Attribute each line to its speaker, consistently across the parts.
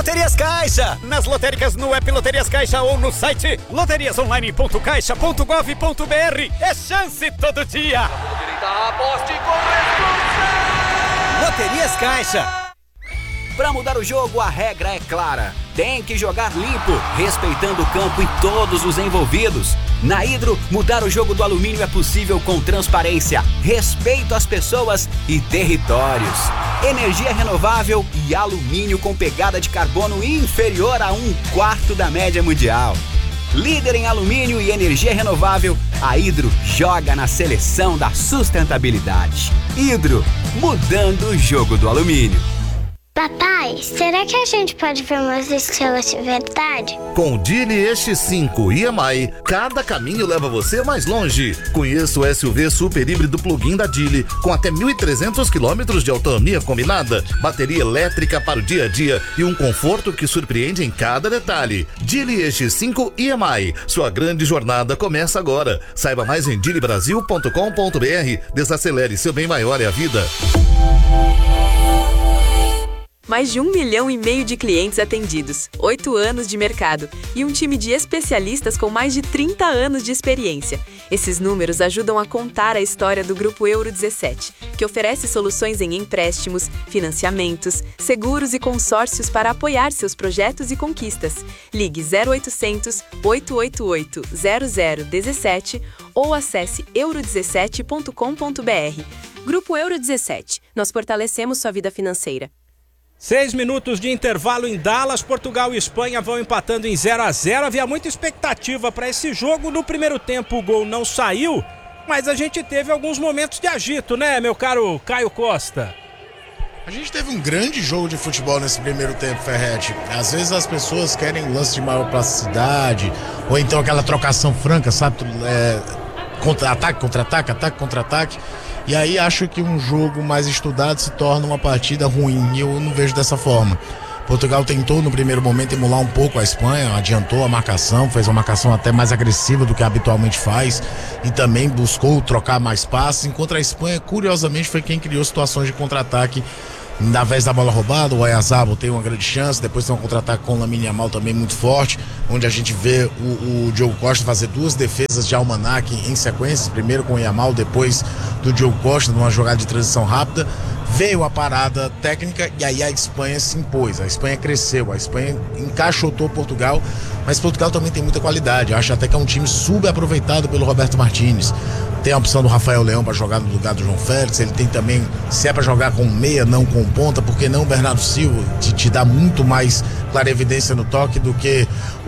Speaker 1: Loterias Caixa. Nas lotéricas, no app Loterias Caixa ou no site loteriasonline.caixa.gov.br. É chance todo dia.
Speaker 2: Aposte com
Speaker 1: Loterias Caixa.
Speaker 3: Para mudar o jogo, a regra é clara. Tem que jogar limpo, respeitando o campo e todos os envolvidos. Na Hidro, mudar o jogo do alumínio é possível com transparência, respeito às pessoas e territórios. Energia renovável e alumínio com pegada de carbono inferior a 1/4 da média mundial. Líder em alumínio e energia renovável, a Hidro joga na seleção da sustentabilidade. Hidro, mudando o jogo do alumínio.
Speaker 4: Papai, será que a gente pode ver umas estrelas de verdade?
Speaker 5: Com o Geely X5 EMI, cada caminho leva você mais longe. Conheça o SUV super híbrido plug-in da Geely, com até 1.300 km de autonomia combinada, bateria elétrica para o dia a dia e um conforto que surpreende em cada detalhe. Geely X5 EMI, sua grande jornada começa agora. Saiba mais em geelybrasil.com.br. Desacelere, seu bem maior é a vida.
Speaker 6: Mais de 1,5 milhão de clientes atendidos, 8 anos de mercado e um time de especialistas com mais de 30 anos de experiência. Esses números ajudam a contar a história do Grupo Euro 17, que oferece soluções em empréstimos, financiamentos, seguros e consórcios para apoiar seus projetos e conquistas. Ligue 0800 888 0017 ou acesse euro17.com.br. Grupo Euro 17. Nós fortalecemos sua vida financeira.
Speaker 7: 6 minutos de intervalo em Dallas, Portugal e Espanha vão empatando em 0-0. Havia muita expectativa para esse jogo. No primeiro tempo o gol não saiu, mas a gente teve alguns momentos de agito, né, meu caro Caio Costa?
Speaker 8: A gente teve um grande jogo de futebol nesse primeiro tempo, Ferretti. Às vezes as pessoas querem lance de maior plasticidade, ou então aquela trocação franca, sabe? Contra-ataque, contra-ataque, ataque, contra-ataque. E aí acho que um jogo mais estudado se torna uma partida ruim, e eu não vejo dessa forma. Portugal tentou no primeiro momento emular um pouco a Espanha, adiantou a marcação, fez uma marcação até mais agressiva do que habitualmente faz e também buscou trocar mais passes, enquanto a Espanha, curiosamente, foi quem criou situações de contra-ataque. Na vez da bola roubada, o Oyarzabal tem uma grande chance, depois tem um contra-ataque com o Lamine Yamal também muito forte, onde a gente vê o Diogo Costa fazer 2 defesas de Almanac em sequência, primeiro com o Yamal, depois do Diogo Costa, numa jogada de transição rápida. Veio a parada técnica e aí a Espanha se impôs, a Espanha cresceu, a Espanha encaixotou Portugal, mas Portugal também tem muita qualidade. Acho até que é um time subaproveitado pelo Roberto Martínez. Tem a opção do Rafael Leão para jogar no lugar do João Félix, ele tem também, se é para jogar com meia, não com ponta, porque não o Bernardo Silva, te dá muito mais clarevidência no toque do que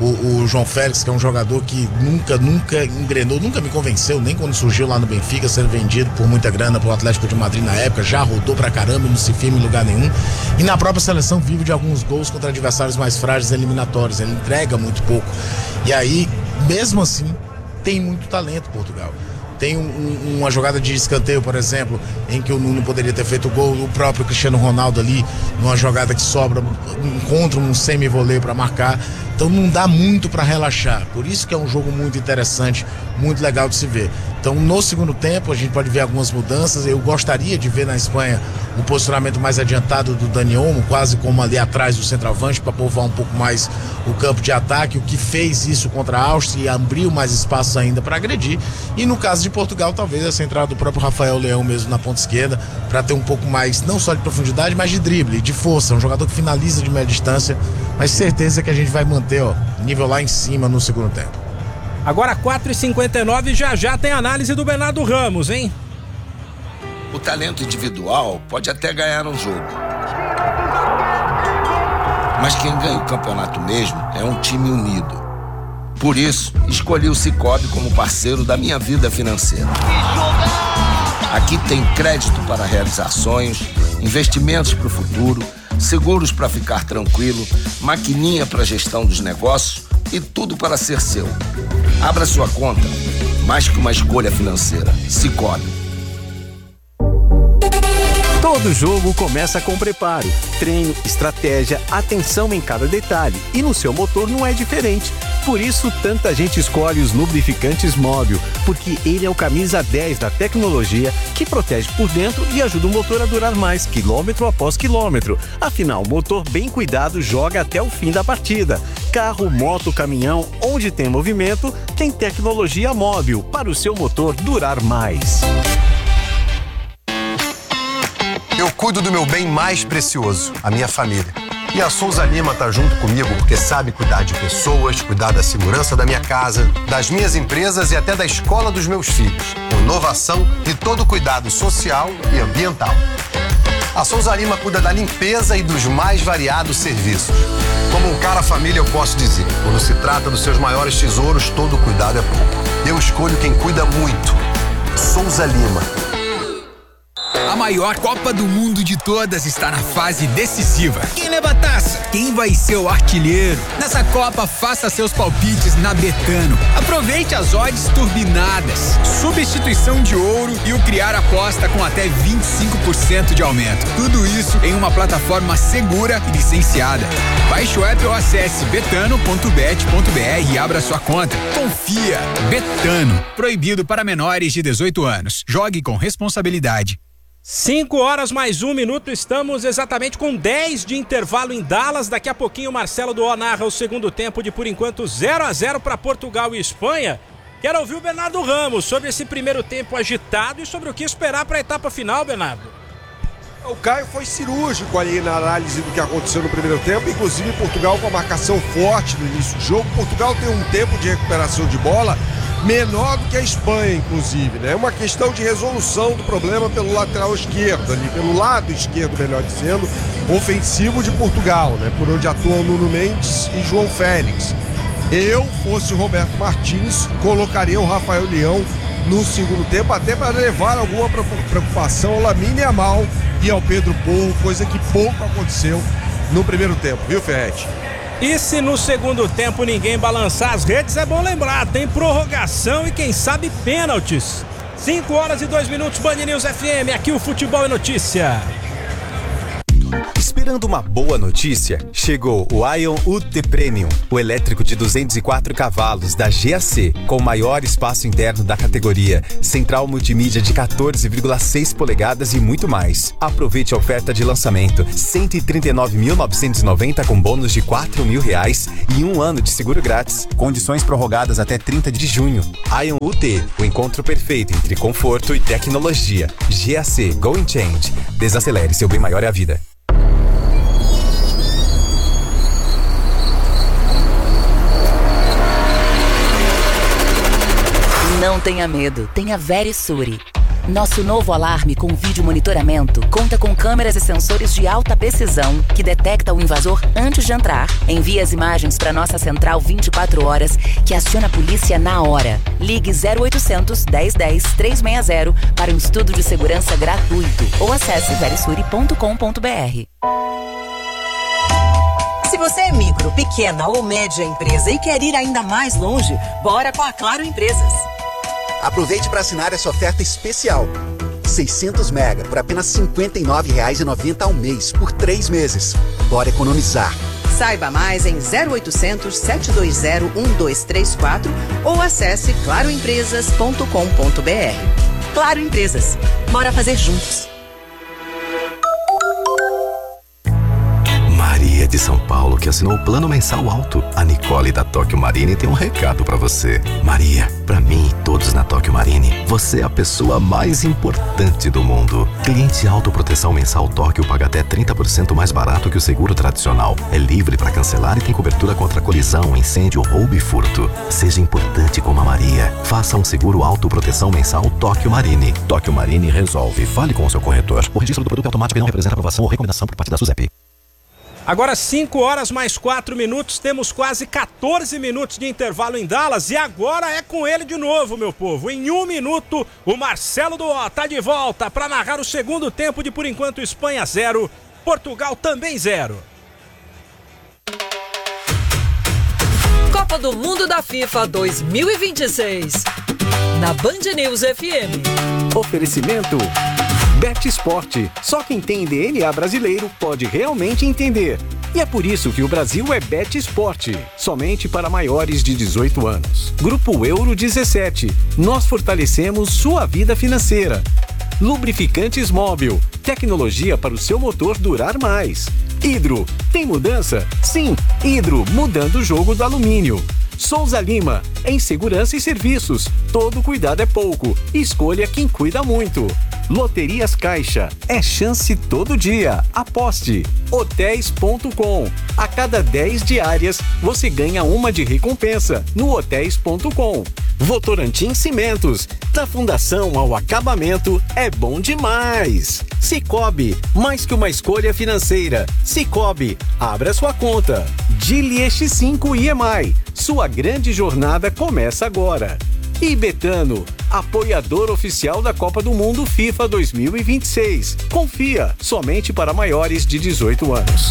Speaker 8: o João Félix, que é um jogador que nunca engrenou, nunca me convenceu, nem quando surgiu lá no Benfica, sendo vendido por muita grana pro Atlético de Madrid na época, já rodou pra caramba e não se firma em lugar nenhum. E na própria seleção vive de alguns gols contra adversários mais frágeis eliminatórios, ele entrega muito pouco. E aí, mesmo assim, tem muito talento Portugal. Tem uma jogada de escanteio, por exemplo, em que o Nuno poderia ter feito o gol, o próprio Cristiano Ronaldo ali, numa jogada que sobra, encontra um semi-voleio para marcar. Então não dá muito para relaxar. Por isso que é um jogo muito interessante, muito legal de se ver. Então no segundo tempo a gente pode ver algumas mudanças. Eu gostaria de ver na Espanha um posicionamento mais adiantado do Dani Olmo, quase como ali atrás do centroavante, para povoar um pouco mais o campo de ataque, o que fez isso contra a Áustria e abriu mais espaços ainda para agredir. E no caso de Portugal, talvez essa entrada do próprio Rafael Leão mesmo na ponta esquerda, para ter um pouco mais, não só de profundidade, mas de drible, de força. Um jogador que finaliza de média distância, mas certeza que a gente vai manter nível lá em cima no segundo tempo.
Speaker 7: Agora 4h59, já tem análise do Bernardo Ramos, hein?
Speaker 9: O talento individual pode até ganhar um jogo, mas quem ganha o campeonato mesmo é um time unido. Por isso, escolhi o Sicoob como parceiro da minha vida financeira. Aqui tem crédito para realizar sonhos, investimentos para o futuro, seguros para ficar tranquilo, maquininha para gestão dos negócios e tudo para ser seu. Abra sua conta, mais que uma escolha financeira. Sicoob.
Speaker 10: Todo jogo começa com preparo, treino, estratégia, atenção em cada detalhe. E no seu motor não é diferente. Por isso, tanta gente escolhe os lubrificantes Móbil, porque ele é o camisa 10 da tecnologia que protege por dentro e ajuda o motor a durar mais, quilômetro após quilômetro. Afinal, o motor bem cuidado joga até o fim da partida. Carro, moto, caminhão, onde tem movimento, tem tecnologia Móbil para o seu motor durar mais.
Speaker 11: Eu cuido do meu bem mais precioso, a minha família. E a Souza Lima tá junto comigo porque sabe cuidar de pessoas, cuidar da segurança da minha casa, das minhas empresas e até da escola dos meus filhos. Com inovação e todo cuidado social e ambiental. A Souza Lima cuida da limpeza e dos mais variados serviços. Como um cara família, eu posso dizer, quando se trata dos seus maiores tesouros, todo cuidado é pouco. Eu escolho quem cuida muito. Souza Lima.
Speaker 12: A maior Copa do Mundo de todas está na fase decisiva. Quem leva a taça? Quem vai ser o artilheiro? Nessa Copa, faça seus palpites na Betano. Aproveite as odds turbinadas, substituição de ouro e o criar aposta com até 25% de aumento. Tudo isso em uma plataforma segura e licenciada. Baixe o app ou acesse betano.bet.br e abra sua conta. Confia. Betano. Proibido para menores de 18 anos. Jogue com responsabilidade.
Speaker 7: 5 horas mais 1 minuto, estamos exatamente com 10 de intervalo em Dallas. Daqui a pouquinho o Marcelo Duó narra o segundo tempo de, por enquanto, 0-0 para Portugal e Espanha. Quero ouvir o Bernardo Ramos sobre esse primeiro tempo agitado e sobre o que esperar para a etapa final, Bernardo.
Speaker 13: O Caio foi cirúrgico ali na análise do que aconteceu no primeiro tempo, inclusive Portugal com a marcação forte no início do jogo. Portugal tem um tempo de recuperação de bola menor do que a Espanha, inclusive, né? É uma questão de resolução do problema pelo lateral esquerdo, ali, pelo lado esquerdo, melhor dizendo, ofensivo de Portugal, né? Por onde atuam Nuno Mendes e João Félix. Eu, fosse o Roberto Martins, colocaria o Rafael Leão no segundo tempo, até para levar alguma preocupação ao Lamine Yamal e ao Pedro Porro, coisa que pouco aconteceu no primeiro tempo, viu, Ferretti?
Speaker 7: E se no segundo tempo ninguém balançar as redes, é bom lembrar, tem prorrogação e quem sabe pênaltis. 5 horas e 2 minutos, Band News FM, aqui o Futebol é Notícia.
Speaker 14: Esperando uma boa notícia, chegou o Ion UT Premium, o elétrico de 204 cavalos da GAC, com o maior espaço interno da categoria, central multimídia de 14,6 polegadas e muito mais. Aproveite a oferta de lançamento, R$ 139.990 com bônus de R$ 4.000 e 1 ano de seguro grátis. Condições prorrogadas até 30 de junho. Ion UT, o encontro perfeito entre conforto e tecnologia. GAC, Go and Change. Desacelere, seu bem maior é a vida.
Speaker 15: Não tenha medo, tenha Verisure. Nosso novo alarme com vídeo monitoramento conta com câmeras e sensores de alta precisão que detecta o invasor antes de entrar. Envia as imagens para nossa central 24 horas que aciona a polícia na hora. Ligue 0800 1010 360 para um estudo de segurança gratuito ou acesse verisure.com.br.
Speaker 16: Se você é micro, pequena ou média empresa e quer ir ainda mais longe, bora com a Claro Empresas.
Speaker 17: Aproveite para assinar essa oferta especial. 600 mega por apenas R$ 59,90 ao mês por 3 meses. Bora economizar.
Speaker 16: Saiba mais em 0800 720 1234 ou acesse claroempresas.com.br. Claro Empresas. Bora fazer juntos.
Speaker 18: Maria de São Paulo, que assinou o plano mensal alto. A Nicole da Tóquio Marine tem um recado pra você. Maria, pra mim e todos na Tóquio Marine, você é a pessoa mais importante do mundo. Cliente autoproteção mensal Tóquio paga até 30% mais barato que o seguro tradicional. É livre pra cancelar e tem cobertura contra colisão, incêndio, roubo e furto. Seja importante como a Maria. Faça um seguro autoproteção mensal Tóquio Marine. Tóquio Marine resolve. Fale com o seu corretor. O registro do produto automático não representa aprovação ou recomendação por parte da SUSEP.
Speaker 7: Agora 5 horas mais 4 minutos, temos quase 14 minutos de intervalo em Dallas e agora é com ele de novo, meu povo. Em 1 minuto, o Marcelo Duó tá de volta para narrar o segundo tempo de, por enquanto, Espanha 0, Portugal também 0.
Speaker 19: Copa do Mundo da FIFA 2026, na Band News FM.
Speaker 10: Oferecimento Bet Sport. Só quem tem DNA brasileiro pode realmente entender. E é por isso que o Brasil é Bet Sport, somente para maiores de 18 anos. Grupo Euro 17. Nós fortalecemos sua vida financeira. Lubrificantes Móbil. Tecnologia para o seu motor durar mais. Hidro. Tem mudança? Sim. Hidro, mudando o jogo do alumínio. Souza Lima. Em segurança e serviços. Todo cuidado é pouco. Escolha quem cuida muito. Loterias Caixa. É chance todo dia. Aposte. Hotéis.com. A cada 10 diárias, você ganha uma de recompensa no hotéis.com. Votorantim Cimentos. Da fundação ao acabamento, é bom demais. Cicobi. Mais que uma escolha financeira. Cicobi. Abra sua conta. Dili X5 IEMAI. Sua grande jornada começa agora. E Betano, apoiador oficial da Copa do Mundo FIFA 2026. Confia, somente para maiores de 18 anos.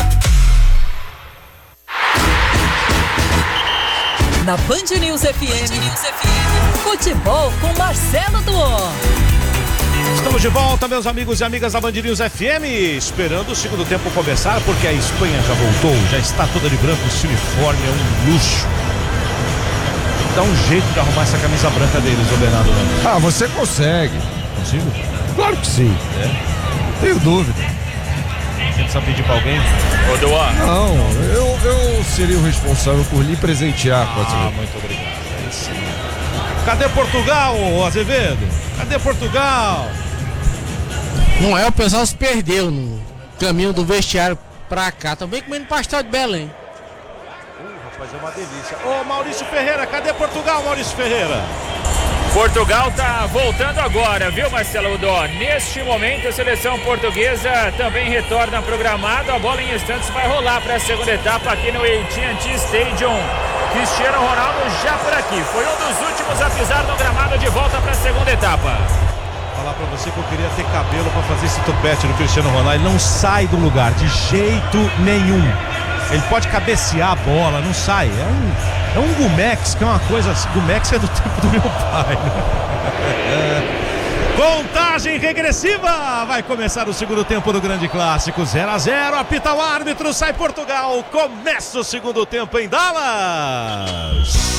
Speaker 19: Na Band News FM, futebol com Marcelo Duó.
Speaker 7: Estamos de volta, meus amigos e amigas da Band News FM, esperando o segundo tempo começar, porque a Espanha já voltou, já está toda de branco, esse uniforme é um luxo. Dá um jeito de arrumar essa camisa branca deles, ô Bernardo.
Speaker 13: Ah, você consegue.
Speaker 7: Consigo?
Speaker 13: Claro que sim.
Speaker 7: É?
Speaker 13: Tenho dúvida.
Speaker 7: Você precisa pedir pra alguém?
Speaker 13: Ô, Duá. Não, eu seria o responsável por lhe presentear.
Speaker 7: Muito obrigado. É isso. Cadê Portugal, Azevedo? Cadê Portugal?
Speaker 20: Não é, o pessoal se perdeu no caminho do vestiário pra cá. Também comendo pastel de Belém.
Speaker 7: Rapaz, é uma delícia. Ô, Maurício Ferreira, cadê Portugal, Maurício Ferreira?
Speaker 21: Portugal tá voltando agora, viu, Marcelo Dó? Neste momento, a seleção portuguesa também retorna programado. A bola em instantes vai rolar para a segunda etapa aqui no AT&T Stadium. Cristiano Ronaldo já por aqui. Foi um dos últimos a pisar no gramado de volta para a segunda etapa.
Speaker 7: Falar pra você que eu queria ter cabelo pra fazer esse topete no Cristiano Ronaldo. Ele não sai do lugar de jeito nenhum. Ele pode cabecear a bola, não sai. É um Gumex, que é uma coisa assim. Gumex é do tempo do meu pai, né? Contagem regressiva. Vai começar o segundo tempo do grande clássico. 0-0, apita o árbitro, sai Portugal. Começa o segundo tempo em Dallas.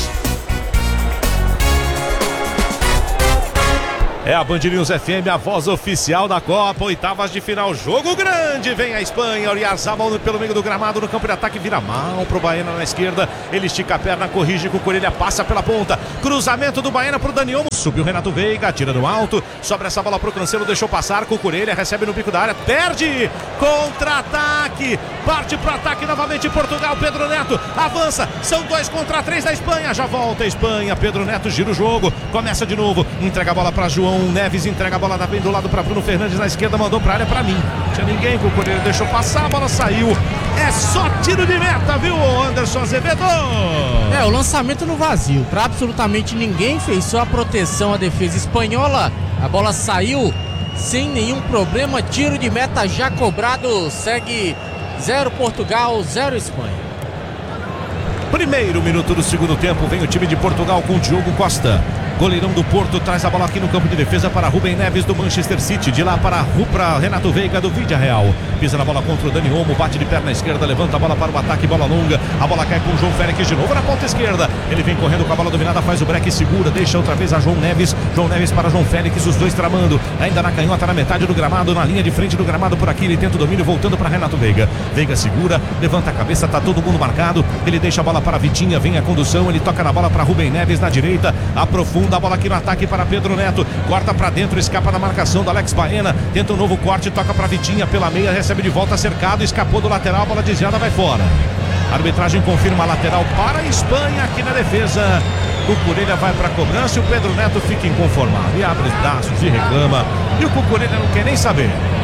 Speaker 7: É a Band News FM, a voz oficial da Copa, oitavas de final, jogo grande, vem a Espanha, Oyarzabal pelo meio do gramado, no campo de ataque, vira mal pro Baena na esquerda, ele estica a perna, corrige com o Corelha, passa pela ponta, cruzamento do Baena pro Dani Olmo, subiu o Renato Veiga, tira no alto, sobra essa bola pro Cancelo, deixou passar com o Corelha, recebe no bico da área, perde, contra-ataque, parte pro ataque novamente Portugal, Pedro Neto, avança, são 2 contra 3 da Espanha, já volta a Espanha, Pedro Neto gira o jogo, começa de novo, entrega a bola pra João Neves, entrega a bola do lado para Bruno Fernandes na esquerda, mandou para área para mim. Não tinha ninguém com o Correia, deixou passar, a bola saiu. É só tiro de meta, viu, Anderson Azevedo?
Speaker 20: O lançamento no vazio, para absolutamente ninguém, fez só a proteção à defesa espanhola. A bola saiu sem nenhum problema, tiro de meta já cobrado, segue 0 Portugal, 0 Espanha.
Speaker 7: Primeiro minuto do segundo tempo, vem o time de Portugal com Diogo Costa. Goleirão do Porto traz a bola aqui no campo de defesa para Rubem Neves do Manchester City. De lá para Renato Veiga do Villarreal. Pisa na bola contra o Dani Olmo, bate de perna esquerda, levanta a bola para o ataque, bola longa. A bola cai com o João Félix de novo na ponta esquerda. Ele vem correndo com a bola dominada, faz o break, segura, deixa outra vez a João Neves. João Neves para João Félix, os dois tramando. Ainda na canhota, na metade do gramado, na linha de frente do gramado por aqui. Ele tenta o domínio, voltando para Renato Veiga. Veiga segura, levanta a cabeça, tá todo mundo marcado. Ele deixa a bola para Vitinha, vem a condução. Ele toca na bola para Rubem Neves na direita. Aprofunda a bola aqui no ataque para Pedro Neto, corta para dentro, escapa da marcação do Alex Baena, tenta um novo corte, toca para Vitinha pela meia, recebe de volta cercado, escapou do lateral, a bola desviada, vai fora. A arbitragem confirma a lateral para a Espanha aqui na defesa. O Cucurella vai para a cobrança e o Pedro Neto fica inconformado e abre os braços e reclama. E o Cucurella não quer nem saber.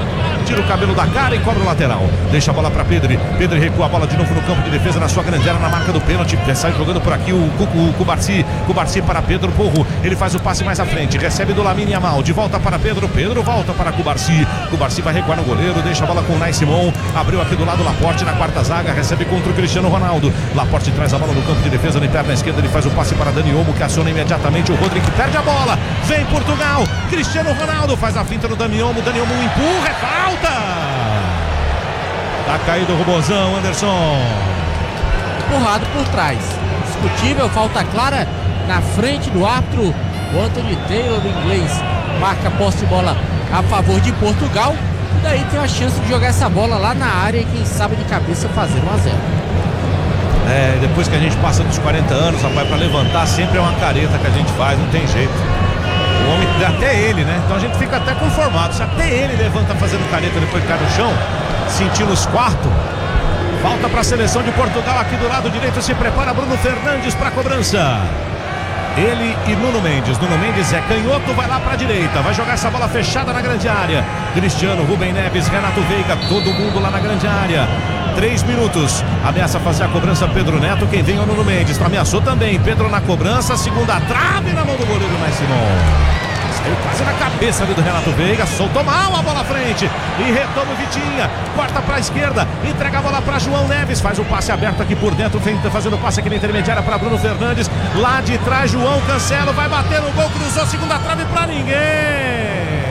Speaker 2: tira o cabelo da cara e cobra o lateral. Deixa a bola para Pedro. Pedro recua a bola de novo no campo de defesa, na sua grande área, na marca do pênalti. Sai jogando por aqui o Cubarsi. Cubarsi para Pedro Porro. Ele faz o passe mais à frente. Recebe do Lamine Yamal. De volta para Pedro. Pedro volta para Cubarsi. Cubarsi vai recuar no goleiro. Deixa a bola com o Nai Simon. Abriu aqui do lado Laporte na quarta zaga. Recebe contra o Cristiano Ronaldo. Laporte traz a bola no campo de defesa. Na perna esquerda ele faz o passe para Dani Olmo, que aciona imediatamente o Rodrigo, que perde a bola. Vem Portugal. Cristiano Ronaldo faz a finta no Dani Olmo. Dani Olmo empurra. É falta. Tá caído o Robozão, Anderson.
Speaker 20: Empurrado por trás. Discutível, falta clara na frente do árbitro. O Anthony Taylor, do inglês, marca a posse de bola a favor de Portugal. E daí tem a chance de jogar essa bola lá na área e quem sabe de cabeça fazer 1-0.
Speaker 2: Depois que a gente passa dos 40 anos, rapaz, pra levantar sempre é uma careta que a gente faz, não tem jeito. O homem, até ele, né? Então a gente fica até conformado. Se até ele levanta fazendo careta depois que cai no chão, sentindo os quartos. Falta para a seleção de Portugal aqui do lado direito. Se prepara Bruno Fernandes para a cobrança. Ele e Nuno Mendes. Nuno Mendes é canhoto, vai lá para a direita. Vai jogar essa bola fechada na grande área. Cristiano, Rubem Neves, Renato Veiga, todo mundo lá na grande área. 3 minutos. Ameaça fazer a cobrança Pedro Neto. Quem vem é o Nuno Mendes. Ameaçou também. Pedro na cobrança. Segunda trave na mão do goleiro Nai Simon. Saiu quase na cabeça ali do Renato Veiga. Soltou mal a bola à frente. E retoma o Vitinha. Corta para a esquerda. Entrega a bola para João Neves. Faz o passe aberto aqui por dentro. Fazendo o passe aqui na intermediária para Bruno Fernandes. Lá de trás, João Cancelo. Vai bater no gol. Cruzou segunda trave para ninguém.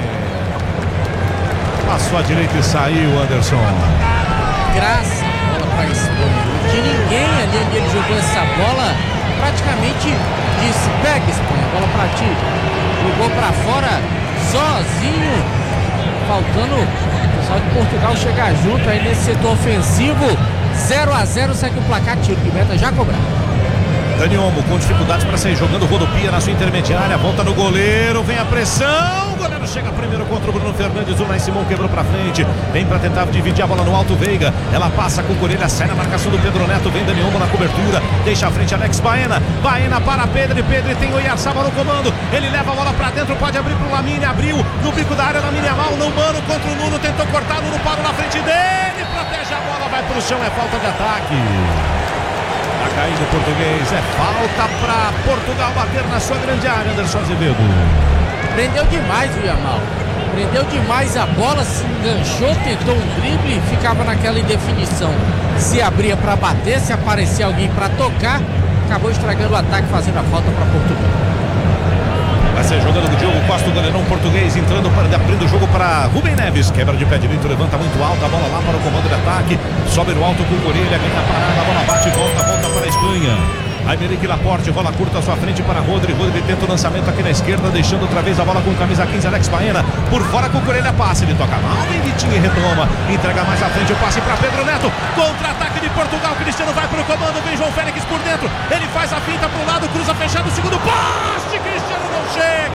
Speaker 2: Passou à direita e saiu, Anderson.
Speaker 20: Graça, bola para a Espanha. Não tinha ninguém ali onde ele jogou essa bola. Praticamente disse: pega, Espanha, bola para ti. Jogou para fora sozinho. Faltando o pessoal de Portugal chegar junto aí nesse setor ofensivo. 0-0, segue o placar, tiro de meta já cobrado.
Speaker 2: Dani Olmo com dificuldades para sair jogando, rodopia na sua intermediária, volta no goleiro, vem a pressão, o goleiro chega primeiro contra o Bruno Fernandes, o Nai Simon quebrou para frente, vem para tentar dividir a bola no alto Veiga, ela passa com o Corelha, sai na marcação do Pedro Neto, vem Dani Olmo na cobertura, deixa à frente Alex Baena, Baena para Pedro tem o Oyarzabal no comando, ele leva a bola para dentro, pode abrir pro Lamine, abriu no bico da área, Lamine Yamal, não mano contra o Nuno, tentou cortar, Nuno parou na frente dele, protege a bola, vai pro chão, é falta de ataque. Tá caindo o português, é falta para Portugal bater na sua grande área, Anderson Azevedo.
Speaker 20: Prendeu demais o Yamal, prendeu demais a bola, se enganchou, tentou um drible, ficava naquela indefinição. Se abria para bater, se aparecia alguém para tocar, acabou estragando o ataque, fazendo a falta para Portugal.
Speaker 2: Vai ser jogando o Diogo Costa, o goleirão português, abrindo o jogo para Rubem Neves. Quebra de pé direito, levanta muito alto, a bola lá para o comando de ataque. Sobe no alto com o Corelha, ganha a parada, a bola bate, volta para a Espanha. Aymeric Laporte, bola curta à sua frente para Rodri. Rodri tenta o lançamento aqui na esquerda, deixando outra vez a bola com camisa 15, Alex Baena. Por fora com o Corelha, passe, ele toca mal, vem Vitinho e retoma. Entrega mais à frente o passe para Pedro Neto. Contra-ataque de Portugal, Cristiano vai para o comando, vem João Félix por dentro. Ele faz a finta para o lado, cruza fechado, o segundo poste, Cristiano não chega.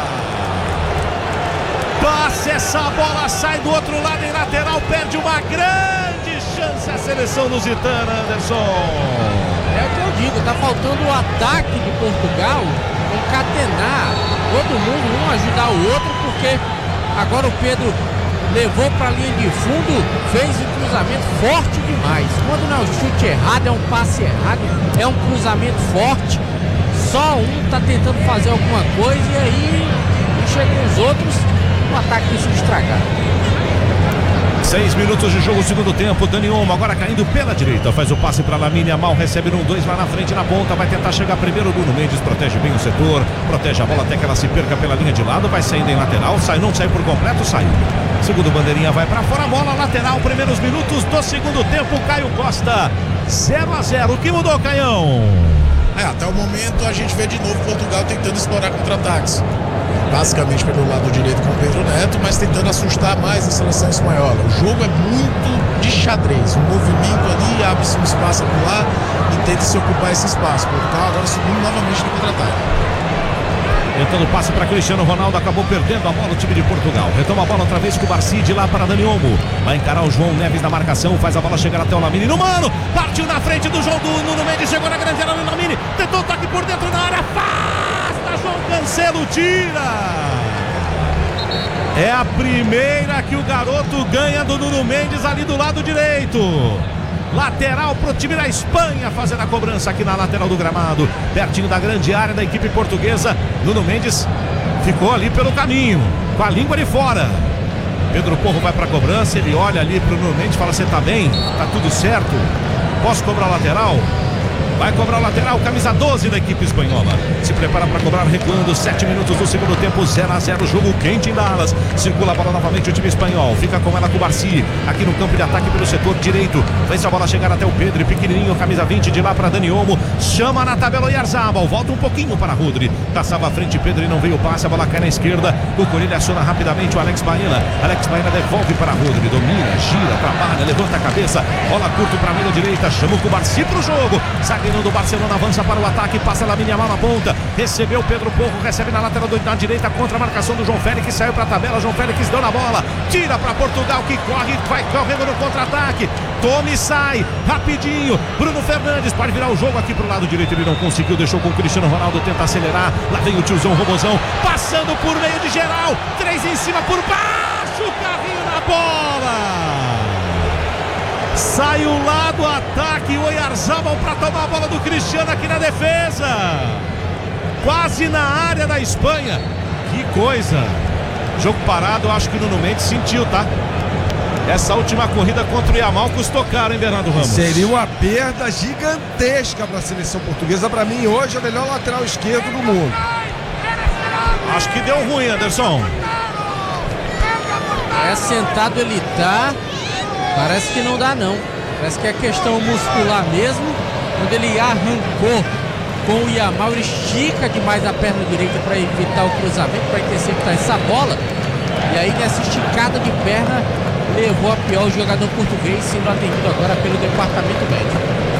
Speaker 2: Passe, essa bola sai do outro lado em lateral, perde uma grande chance a seleção lusitana, Anderson.
Speaker 20: É o que eu digo, tá faltando o ataque de Portugal, concatenar todo mundo, um ajudar o outro, porque agora o Pedro levou para a linha de fundo, fez um cruzamento forte demais. Quando não é um chute errado, é um passe errado, é um cruzamento forte, só um tá tentando fazer alguma coisa e aí chegam os outros, o ataque precisa estragar.
Speaker 2: 6 minutos de jogo, segundo tempo. Dani Olmo agora caindo pela direita, faz o passe para Lamine Yamal, recebe no 2 lá na frente, na ponta, vai tentar chegar primeiro. Nuno Mendes protege bem o setor, protege a bola até que ela se perca pela linha de lado, vai saindo em lateral, não sai por completo, saiu. Segundo bandeirinha vai para fora, bola lateral, primeiros minutos do segundo tempo. Caio Costa, 0-0. O que mudou, Caião?
Speaker 8: Até o momento a gente vê de novo Portugal tentando explorar contra-ataques. Basicamente pelo lado direito com o Pedro Neto, mas tentando assustar mais a seleção espanhola. O jogo é muito de xadrez. O movimento ali, abre-se um espaço por lá e tenta se ocupar esse espaço. Portugal agora subindo novamente no contra-ataque.
Speaker 2: Tentando passe para Cristiano Ronaldo, acabou perdendo a bola o time de Portugal. Retoma a bola outra vez com o Barsi, de lá para Dani Olmo. Vai encarar o João Neves na marcação, faz a bola chegar até o Lamine. No mano, partiu na frente do João do Nuno Mendes, chegou na grande área do Lamine, tentou o toque por dentro na área, afasta, João Cancelo tira. É a primeira que o garoto ganha do Nuno Mendes ali do lado direito. Lateral pro time da Espanha, fazendo a cobrança aqui na lateral do gramado, pertinho da grande área da equipe portuguesa. Nuno Mendes ficou ali pelo caminho, com a língua de fora. Pedro Porro vai pra cobrança, ele olha ali pro Nuno Mendes e fala: você tá bem? Tá tudo certo? Posso cobrar o lateral? Vai cobrar o lateral, camisa 12 da equipe espanhola. Se prepara para cobrar, recuando 7 minutos do segundo tempo, 0-0, jogo quente em Dallas. Circula a bola novamente o time espanhol. Fica com ela com o Barci, aqui no campo de ataque pelo setor direito. Vence a bola chegar até o Pedro, pequenininho, camisa 20, de lá para Dani Olmo. Chama na tabela o Oyarzabal, volta um pouquinho para Rodri. Passava à frente Pedro e não veio o passe, a bola cai na esquerda. O Corelha aciona rapidamente o Alex Baena. Alex Baena devolve para Rodri, domina, gira, trabalha, levanta a cabeça. Bola curto para a meia direita, chama o Cubarci para o jogo. Zagueirão do Barcelona avança para o ataque, passa Lamine Yamal na ponta, recebeu Pedro Porro, recebe na lateral na direita, contra a marcação do João Félix, saiu para a tabela, João Félix deu na bola, tira para Portugal, que corre, vai correndo no contra-ataque, toma e sai, rapidinho, Bruno Fernandes pode virar o jogo aqui pro lado direito, ele não conseguiu, deixou com o Cristiano Ronaldo, tenta acelerar, lá vem o tiozão Robozão, passando por meio de geral, 3 em cima, por baixo, carrinho na bola! Saiu lá do ataque o Oyarzabal para tomar a bola do Cristiano aqui na defesa. Quase na área da Espanha. Que coisa. Jogo parado, eu acho que o Nuno Mendes sentiu, tá? Essa última corrida contra o Yamal custou caro, hein, Bernardo Ramos?
Speaker 13: Seria uma perda gigantesca para a seleção portuguesa. Para mim, hoje, é o melhor lateral esquerdo do mundo.
Speaker 2: Acho que deu ruim, Anderson.
Speaker 20: É sentado ele tá. Parece que não dá não. Parece que é questão muscular mesmo. Quando ele arrancou com o Yamal, ele estica demais a perna direita para evitar o cruzamento, para interceptar essa bola. E aí nessa esticada de perna levou a pior o jogador português, sendo atendido agora pelo departamento médico.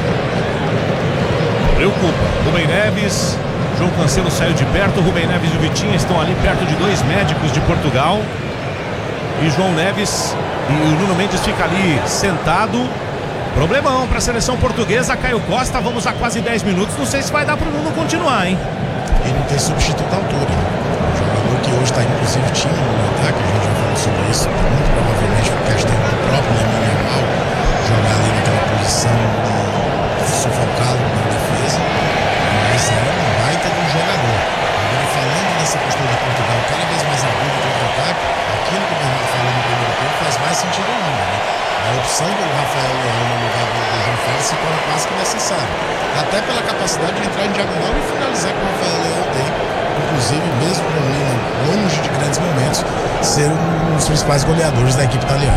Speaker 2: Preocupa. Rubem Neves, João Cancelo saiu de perto. Rubem Neves e o Vitinha estão ali perto de 2 médicos de Portugal. E João Neves e o Nuno Mendes fica ali sentado. Problemão para a seleção portuguesa. Caio Costa, vamos a quase 10 minutos. Não sei se vai dar para o Nuno continuar, hein?
Speaker 8: E não tem substituto à altura. O jogador que hoje está inclusive time no ataque, a gente já falou sobre isso, muito provavelmente por questão do próprio Lamine Yamal jogar ali naquela posição de sufocá-lo na defesa. Mas é um baita de um jogador. Agora, falando dessa postura de Portugal cada vez mais aguda contra o ataque, aquilo que o Bernardo falou no primeiro tempo faz mais sentido ainda, né? A opção do Rafael Leão no lugar do João Félix se torna quase que necessária. Até pela capacidade de entrar em diagonal e finalizar que o Rafael Leão tem. Inclusive, mesmo com o Milan longe de grandes momentos, ser um dos principais goleadores da equipe italiana.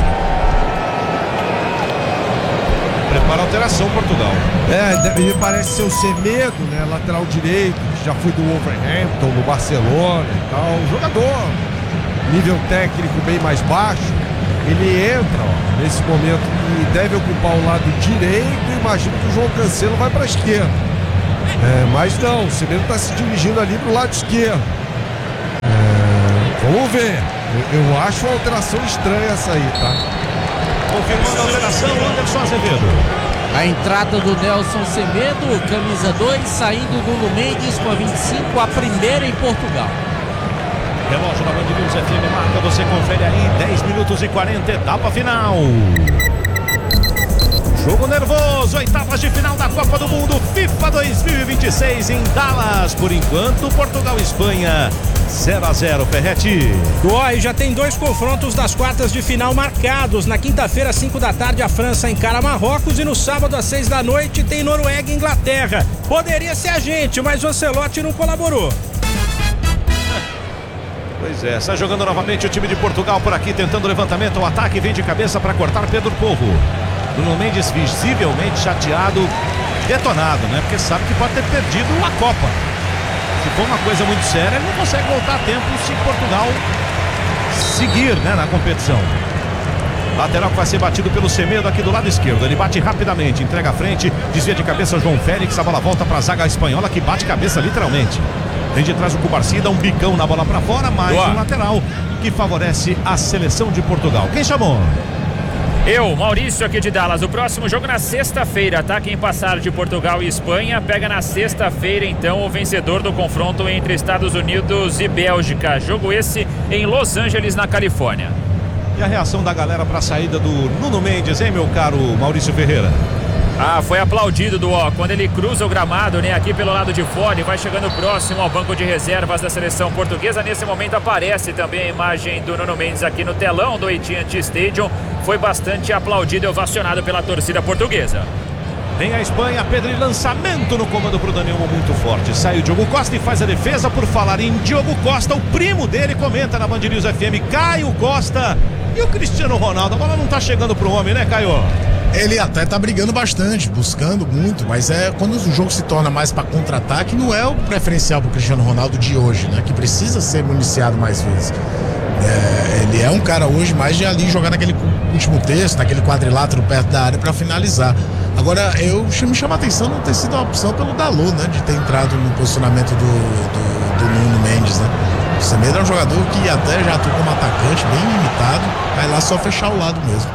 Speaker 2: Prepara a alteração, Portugal.
Speaker 13: Ele parece ser o Semedo, né? Lateral direito, que já foi do Wolverhampton, do Barcelona e tal. Um jogador, nível técnico bem mais baixo. Ele entra, ó, nesse momento e deve ocupar o lado direito. Imagino que o João Cancelo vai para a esquerda. Mas não, o Semedo está se dirigindo ali para o lado esquerdo. Vamos ver. Eu acho uma alteração estranha essa aí, tá?
Speaker 2: Confirmando a alteração, Anderson Azevedo.
Speaker 20: A entrada do Nelson Semedo, camisa 2, saindo Nuno Mendes com a 25, a primeira em Portugal.
Speaker 2: Relógio da Band News FM marca, você confere aí, 10 minutos e 40, etapa final. Jogo nervoso, oitavas de final da Copa do Mundo FIFA 2026 em Dallas. Por enquanto, Portugal e Espanha 0-0, Ferretti.
Speaker 7: E já tem 2 confrontos das quartas de final marcados. Na quinta-feira, às 5 da tarde, a França encara Marrocos e no sábado, às 6 da noite, tem Noruega e Inglaterra. Poderia ser a gente, mas o Ancelotti não colaborou.
Speaker 2: Pois é, está jogando novamente o time de Portugal por aqui, tentando o levantamento, o ataque vem de cabeça para cortar Pedro Porro. Nuno Mendes visivelmente chateado, detonado, né? Porque sabe que pode ter perdido a Copa. Se for uma coisa muito séria, ele não consegue voltar a tempo se Portugal seguir, né, na competição. Lateral que vai ser batido pelo Semedo aqui do lado esquerdo. Ele bate rapidamente, entrega à frente, desvia de cabeça João Félix, a bola volta para a zaga espanhola que bate cabeça literalmente. Vem de trás o Cubarci, dá um bicão na bola para fora, mais um lateral que favorece a seleção de Portugal. Quem chamou?
Speaker 21: Eu, Maurício, aqui de Dallas. O próximo jogo na sexta-feira, tá? Quem passar de Portugal e Espanha pega na sexta-feira, então, o vencedor do confronto entre Estados Unidos e Bélgica. Jogo esse em Los Angeles, na Califórnia.
Speaker 2: E a reação da galera para a saída do Nuno Mendes, hein, meu caro Maurício Ferreira?
Speaker 21: Foi aplaudido quando ele cruza o gramado, né, aqui pelo lado de fora e vai chegando próximo ao banco de reservas da seleção portuguesa. Nesse momento aparece também a imagem do Nuno Mendes aqui no telão do AT&T Stadium. Foi bastante aplaudido e ovacionado pela torcida portuguesa.
Speaker 2: Vem a Espanha, Pedro, e lançamento no comando pro Danielmo muito forte. Sai o Diogo Costa e faz a defesa. Por falar em Diogo Costa, o primo dele comenta na Band News FM, Caio Costa e o Cristiano Ronaldo. A bola não tá chegando pro homem, né, Caio?
Speaker 8: Ele até tá brigando bastante, buscando muito, mas quando o jogo se torna mais para contra-ataque, não é o preferencial pro Cristiano Ronaldo de hoje, né? Que precisa ser municiado mais vezes. Ele é um cara hoje mais de ali jogar naquele último terço, naquele quadrilátero perto da área para finalizar. Agora, me chama a atenção não ter sido uma opção pelo Dalot, né? De ter entrado no posicionamento do Nuno Mendes, né? O Semedo é um jogador que até já atuou como atacante, bem limitado, vai lá só fechar o lado mesmo.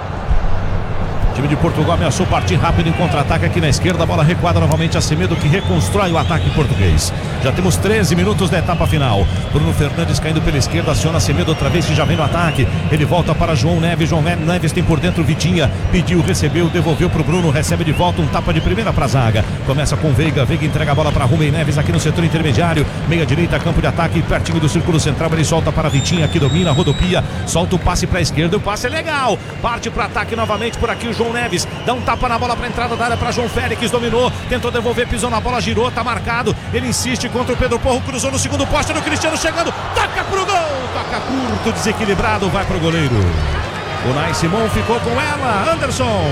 Speaker 2: O time de Portugal ameaçou partir rápido em contra-ataque aqui na esquerda. A bola recuada novamente a Semedo, que reconstrói o ataque português. Já temos 13 minutos da etapa final. Bruno Fernandes caindo pela esquerda, aciona Semedo outra vez, que já vem no ataque. Ele volta para João Neves. João Neves tem por dentro Vitinha. Pediu, recebeu, devolveu para o Bruno. Recebe de volta um tapa de primeira para a zaga. Começa com Veiga. Veiga entrega a bola para Rubem Neves aqui no setor intermediário. Meia direita, campo de ataque, pertinho do círculo central. Ele solta para Vitinha, que domina, rodopia. Solta o passe para a esquerda. O passe é legal. Parte para ataque novamente por aqui o João Neves. Dá um tapa na bola para a entrada da área para João Félix, dominou, tentou devolver, pisou na bola, girou, tá marcado. Ele insiste contra o Pedro Porro, cruzou no segundo poste do Cristiano, chegando, toca pro gol, toca curto, desequilibrado, vai pro goleiro. O Nai Simon ficou com ela, Anderson.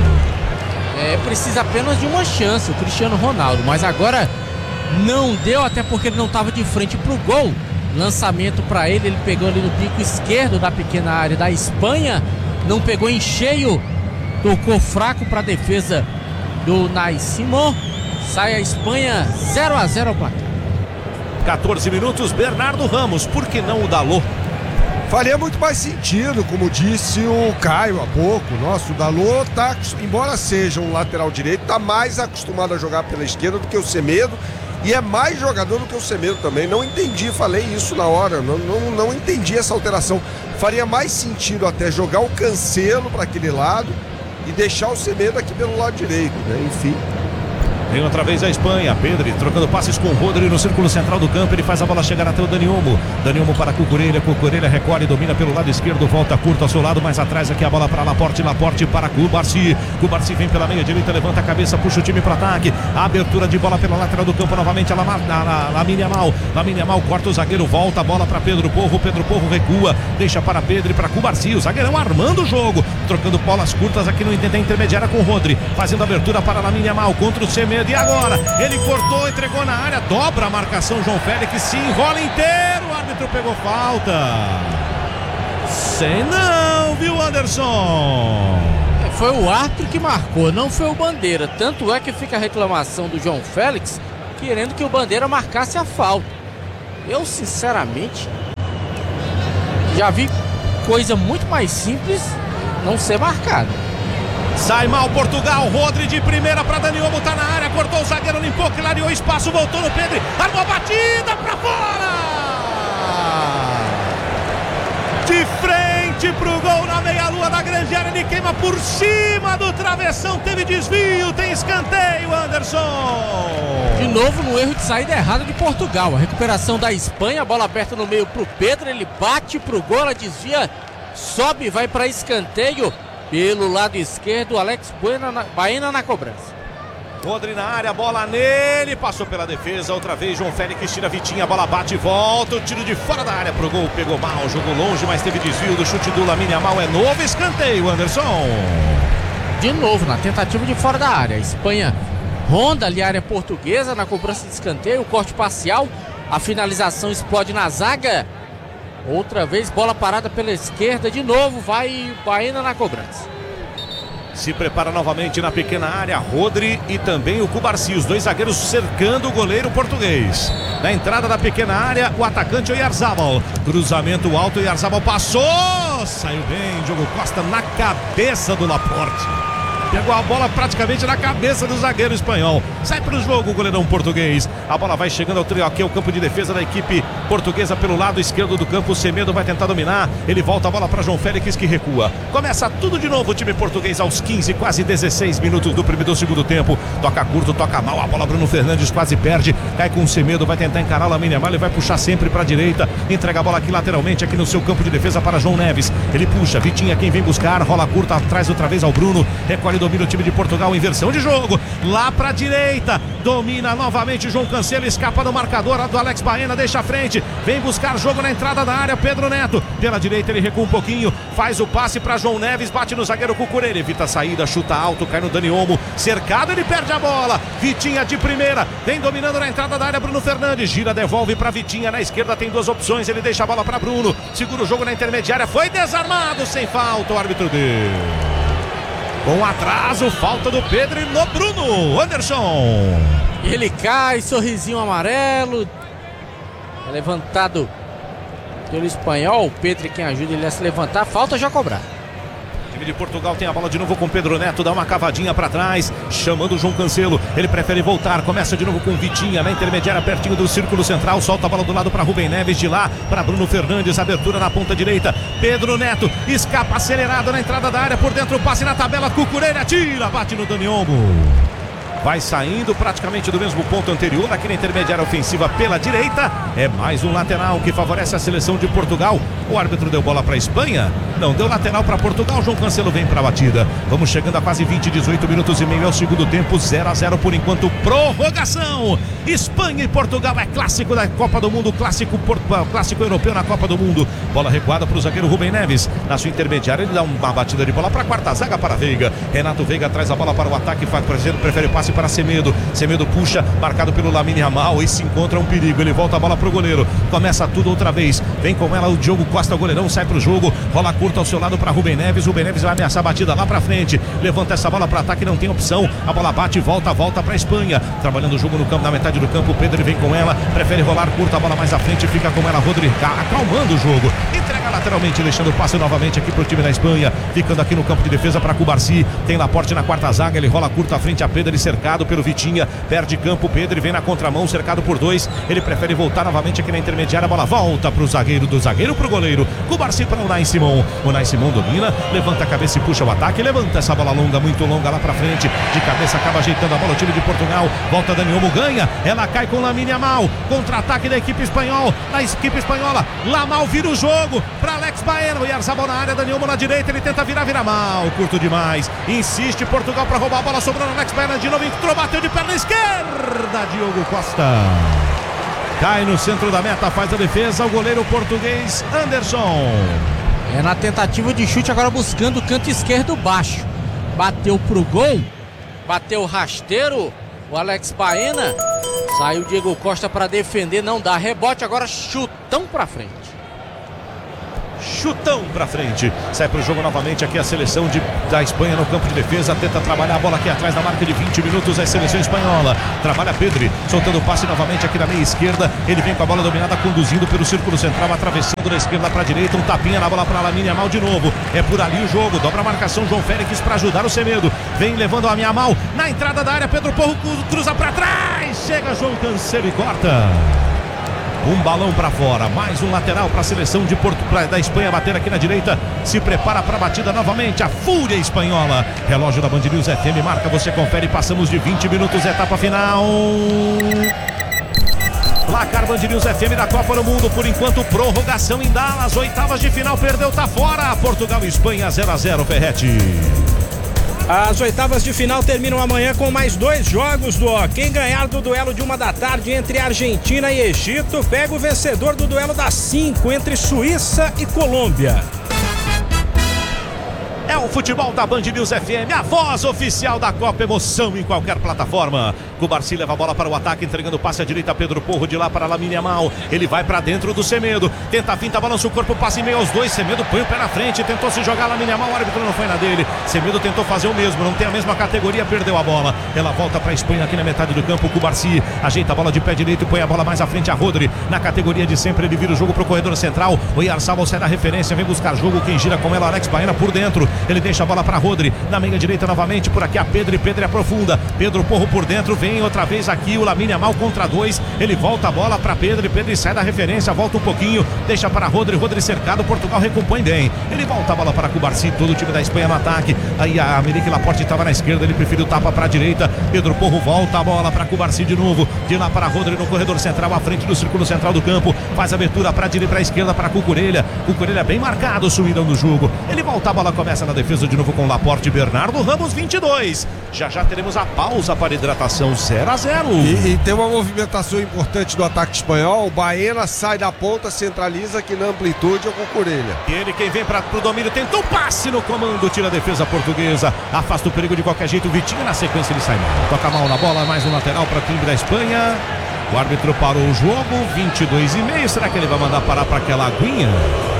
Speaker 20: Precisa apenas de uma chance o Cristiano Ronaldo, mas agora não deu, até porque ele não estava de frente pro gol. Lançamento para ele pegou ali no pico esquerdo da pequena área da Espanha, não pegou em cheio. Tocou fraco para a defesa do Nai Simon. Sai a Espanha 0-0 ao placar.
Speaker 2: 14 minutos, Bernardo Ramos. Por que não o Dalot?
Speaker 13: Faria muito mais sentido, como disse o Caio há pouco. Nossa, o Dalot tá, embora seja um lateral direito, tá mais acostumado a jogar pela esquerda do que o Semedo. E é mais jogador do que o Semedo também. Não entendi, falei isso na hora. Não entendi essa alteração. Faria mais sentido até jogar o Cancelo para aquele lado e deixar o Semedo aqui pelo lado direito, né? Enfim.
Speaker 2: Vem outra vez a Espanha, Pedri trocando passes com o Rodri no círculo central do campo, ele faz a bola chegar até o Danielmo para Cucurella recolhe, domina pelo lado esquerdo, volta curto ao seu lado, mais atrás aqui a bola para Laporte para Cubarsi vem pela meia direita, levanta a cabeça, puxa o time para ataque, a abertura de bola pela lateral do campo, novamente a Lamine Yamal corta o zagueiro, volta a bola para Pedro Porro recua, deixa para Pedro e para Cubarsi, o zagueirão armando o jogo, trocando bolas curtas aqui no intermediária com o Rodri, fazendo abertura para Lamine Yamal contra o Semedo. E agora, ele cortou, entregou na área, dobra a marcação, João Félix se enrola inteiro, o árbitro pegou falta. Sei não, viu, Anderson?
Speaker 20: Foi o árbitro que marcou, não foi o Bandeira. Tanto é que fica a reclamação do João Félix, querendo que o Bandeira marcasse a falta. Eu, sinceramente, já vi coisa muito mais simples não ser marcada.
Speaker 2: Sai mal Portugal, Rodri de primeira para Danielmo, tá na área, cortou o zagueiro, limpou, clareou espaço, voltou no Pedro, armou a batida para fora! De frente pro gol na meia-lua da grande área, ele queima por cima do travessão, teve desvio, tem escanteio, Anderson!
Speaker 20: De novo no erro de saída errada de Portugal, a recuperação da Espanha, a bola aberta no meio pro Pedro, ele bate pro gol, ela desvia, sobe, vai para escanteio. Pelo lado esquerdo, Alex Baena na cobrança.
Speaker 2: Rodri na área, bola nele, passou pela defesa, outra vez João Félix tira Vitinha, a bola bate e volta, o tiro de fora da área pro gol, pegou mal, jogou longe, mas teve desvio do chute do Lamine Yamal, é novo escanteio, Anderson.
Speaker 20: De novo, na tentativa de fora da área, a Espanha ronda ali a área portuguesa na cobrança de escanteio, o corte parcial, a finalização explode na zaga. Outra vez, bola parada pela esquerda, de novo, vai Baena na cobrança.
Speaker 2: Se prepara novamente na pequena área, Rodri e também o Cubarsi, os dois zagueiros cercando o goleiro português. Na entrada da pequena área, o atacante Oyarzabal. Cruzamento alto, Oyarzabal passou! Saiu bem, Diogo Costa na cabeça do Laporte. Pegou a bola praticamente na cabeça do zagueiro espanhol. Sai para o jogo o goleirão português. A bola vai chegando ao trio aqui, ao campo de defesa da equipe portuguesa pelo lado esquerdo do campo. O Semedo vai tentar dominar. Ele volta a bola para João Félix, que recua. Começa tudo de novo o time português aos 15, quase 16 minutos do segundo tempo. Toca curto, toca mal. A bola Bruno Fernandes quase perde. Cai com o Semedo, vai tentar encarar o Lamine Yamal. Ele vai puxar sempre para a direita. Entrega a bola aqui lateralmente, aqui no seu campo de defesa para João Neves. Ele puxa, Vitinha quem vem buscar. Rola curta, atrás outra vez ao Bruno. Recolhe, domina o time de Portugal, inversão de jogo, lá pra direita, domina novamente João Cancelo, escapa do marcador do Alex Baena, deixa a frente, vem buscar jogo na entrada da área, Pedro Neto, pela direita ele recua um pouquinho, faz o passe pra João Neves, bate no zagueiro Cucurella, evita a saída, chuta alto, cai no Dani Olmo, cercado, ele perde a bola, Vitinha de primeira, vem dominando na entrada da área, Bruno Fernandes, gira, devolve pra Vitinha, na esquerda tem duas opções, ele deixa a bola pra Bruno, segura o jogo na intermediária, foi desarmado, sem falta, o árbitro deu. Com atraso, falta do Pedro no Bruno. Anderson.
Speaker 20: Ele cai, sorrisinho amarelo. É levantado pelo espanhol. O Pedro quem ajuda ele a se levantar. Falta já cobrar.
Speaker 2: O time de Portugal tem a bola de novo com Pedro Neto, dá uma cavadinha para trás, chamando o João Cancelo, ele prefere voltar, começa de novo com Vitinha, na intermediária pertinho do círculo central, solta a bola do lado para Rubem Neves, de lá para Bruno Fernandes, abertura na ponta direita, Pedro Neto, escapa acelerado na entrada da área, por dentro, passe na tabela, Cucurella, tira, bate no Dani Olmo. Vai saindo praticamente do mesmo ponto anterior, aqui na intermediária ofensiva pela direita. É mais um lateral que favorece a seleção de Portugal. O árbitro deu bola para a Espanha, não deu lateral para Portugal. João Cancelo vem para a batida. Vamos chegando a quase 18 minutos e meio ao segundo tempo, 0-0 por enquanto, prorrogação. Espanha e Portugal é clássico da Copa do Mundo, clássico europeu na Copa do Mundo. Bola recuada para o zagueiro Rubem Neves. Na sua intermediária ele dá uma batida de bola para a quarta zaga para Veiga. Renato Veiga traz a bola para o ataque, prefere o passe para Semedo. Semedo puxa, marcado pelo Lamine Yamal, e se encontra um perigo. Ele volta a bola pro goleiro. Começa tudo outra vez. Vem com ela o Diogo Costa, o goleirão, sai pro jogo. Rola curta ao seu lado para Rubem Neves. Rubem Neves vai ameaçar a batida lá pra frente. Levanta essa bola para ataque, não tem opção. A bola bate e volta pra Espanha. Trabalhando o jogo no campo, na metade do campo. Pedro vem com ela, prefere rolar curta, a bola mais à frente, fica com ela Rodrigo, acalmando o jogo. Entrega lateralmente, deixando o passe novamente aqui pro time da Espanha. Ficando aqui no campo de defesa para Cubarsi. Tem Laporte na quarta zaga, ele rola curta à frente a Pedro, cercado pelo Vitinha, perde campo, Pedro vem na contramão, cercado por dois, ele prefere voltar novamente aqui na intermediária, a bola volta pro zagueiro, do zagueiro pro goleiro, Cubarsi para o Unai Simon domina, levanta a cabeça e puxa o ataque, levanta essa bola longa, muito longa lá pra frente, de cabeça acaba ajeitando a bola o time de Portugal, volta Dani Olmo, ganha, ela cai com Lamine Yamal, contra-ataque da equipe espanhola, Lamal vira o jogo para Alex Baena, e Arzabal na área, Dani Olmo na direita, ele tenta virar mal, curto demais, insiste Portugal para roubar a bola, sobrando Alex Baena de novo, entrou, bateu de perna esquerda, Diogo Costa cai no centro da meta, faz a defesa, o goleiro português Anderson.
Speaker 20: É na tentativa de chute, agora buscando o canto esquerdo baixo, bateu pro gol, bateu rasteiro o Alex Baena, saiu Diego Costa para defender, não dá rebote, agora chutão pra frente.
Speaker 2: Chutão pra frente, sai pro jogo novamente aqui a seleção da Espanha no campo de defesa, tenta trabalhar a bola aqui atrás na marca de 20 minutos, a seleção espanhola, trabalha Pedri, soltando o passe novamente aqui na meia esquerda, ele vem com a bola dominada, conduzindo pelo círculo central, atravessando da esquerda pra direita, um tapinha na bola pra Lamine Yamal de novo, é por ali o jogo, dobra a marcação, João Félix pra ajudar o Semedo, vem levando a Yamal na entrada da área, Pedro Porro cruza pra trás, chega João Cancelo e corta. Um balão para fora, mais um lateral para a seleção de da Espanha bater aqui na direita, se prepara para a batida novamente, a fúria espanhola. Relógio da Band News FM marca, você confere, passamos de 20 minutos, etapa final. Placar Band News FM da Copa do Mundo, por enquanto prorrogação em Dallas, oitavas de final, perdeu, tá fora, Portugal e Espanha 0-0, Ferretti.
Speaker 7: As oitavas de final terminam amanhã com mais 2 jogos do ó. Quem ganhar do duelo de 1h entre Argentina e Egito pega o vencedor do duelo das 5 entre Suíça e Colômbia.
Speaker 2: É o futebol da Band News FM, a voz oficial da Copa, emoção em qualquer plataforma. Cubarci leva a bola para o ataque, entregando o passe à direita, Pedro Porro de lá para Lamine Yamal. Ele vai para dentro do Semedo, tenta a finta, balança o corpo, passa em meio aos dois. Semedo põe o pé na frente, tentou se jogar, Lamine Yamal, o árbitro não foi na dele. Semedo tentou fazer o mesmo, não tem a mesma categoria, perdeu a bola. Ela volta para a Espanha aqui na metade do campo. Cubarci ajeita a bola de pé direito e põe a bola mais à frente a Rodri. Na categoria de sempre, ele vira o jogo pro corredor central. O Oyarzabal sai da referência, vem buscar jogo. Quem gira com ela, Alex Baena por dentro. Ele deixa a bola para Rodri, na meia direita novamente, por aqui a Pedro, e Pedro aprofunda. Pedro Porro por dentro, vem outra vez aqui o Lamine Yamal contra dois. Ele volta a bola para Pedro, e Pedro sai da referência, volta um pouquinho, deixa para Rodri, Rodri cercado, Portugal recompõe bem. Ele volta a bola para Cubarci, todo o time da Espanha no ataque. Aí a América Laporte estava na esquerda, ele prefere o tapa para a direita. Pedro Porro volta a bola para Cubarci de novo, de lá para Rodri no corredor central, à frente do círculo central do campo, faz a abertura para a direita, para a esquerda, para Cucurella. Cucurella bem marcado, sumiram no jogo. Ele volta a bola, começa na defesa de novo com Laporte, Bernardo Ramos 22. Já teremos a pausa para hidratação 0-0.
Speaker 13: E tem uma movimentação importante do ataque espanhol. O Baena sai da ponta, centraliza aqui na amplitude o Cucurella.
Speaker 2: E ele quem vem para o domínio, tentou passe no comando, tira a defesa portuguesa, afasta o perigo de qualquer jeito. O Vitinho na sequência ele sai mal, toca mal na bola, mais um lateral para o time da Espanha. O árbitro parou o jogo, 22,5. Será que ele vai mandar parar para aquela aguinha?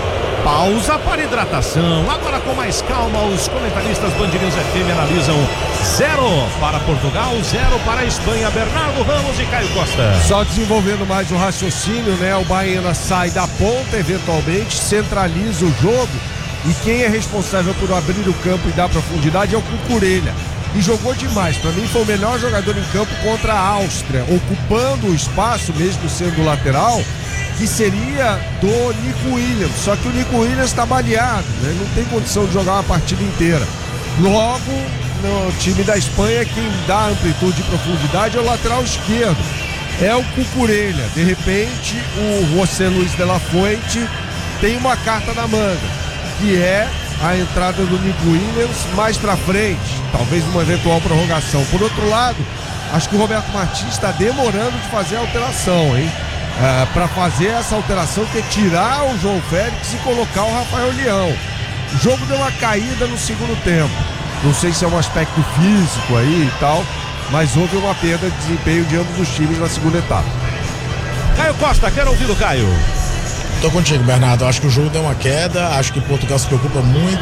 Speaker 2: Pausa para hidratação. Agora com mais calma, os comentaristas Band News FM analisam 0 para Portugal, 0 para a Espanha. Bernardo Ramos e Caio Costa.
Speaker 13: Só desenvolvendo mais o raciocínio, né? O Baena sai da ponta eventualmente, centraliza o jogo, e quem é responsável por abrir o campo e dar profundidade é o Cucurella. E jogou demais, para mim foi o melhor jogador em campo contra a Áustria, ocupando o espaço, mesmo sendo lateral, que seria do Nico Williams. Só que o Nico Williams está baleado, né? Não tem condição de jogar uma partida inteira. Logo, no time da Espanha, quem dá amplitude e profundidade é o lateral esquerdo, é o Cucurella. De repente, o José Luis de la Fuente tem uma carta na manga, que é a entrada do Nico Williams mais pra frente, talvez uma eventual prorrogação. Por outro lado, acho que o Roberto Martins está demorando de fazer a alteração, hein? Para fazer essa alteração, que é tirar o João Félix e colocar o Rafael Leão. O jogo deu uma caída no segundo tempo, não sei se é um aspecto físico aí e tal, mas houve uma perda de desempenho de ambos os times na segunda etapa.
Speaker 2: Caio Costa, quero ouvir o Caio.
Speaker 8: Tô contigo, Bernardo. Acho que o jogo deu uma queda. Acho que Portugal se preocupa muito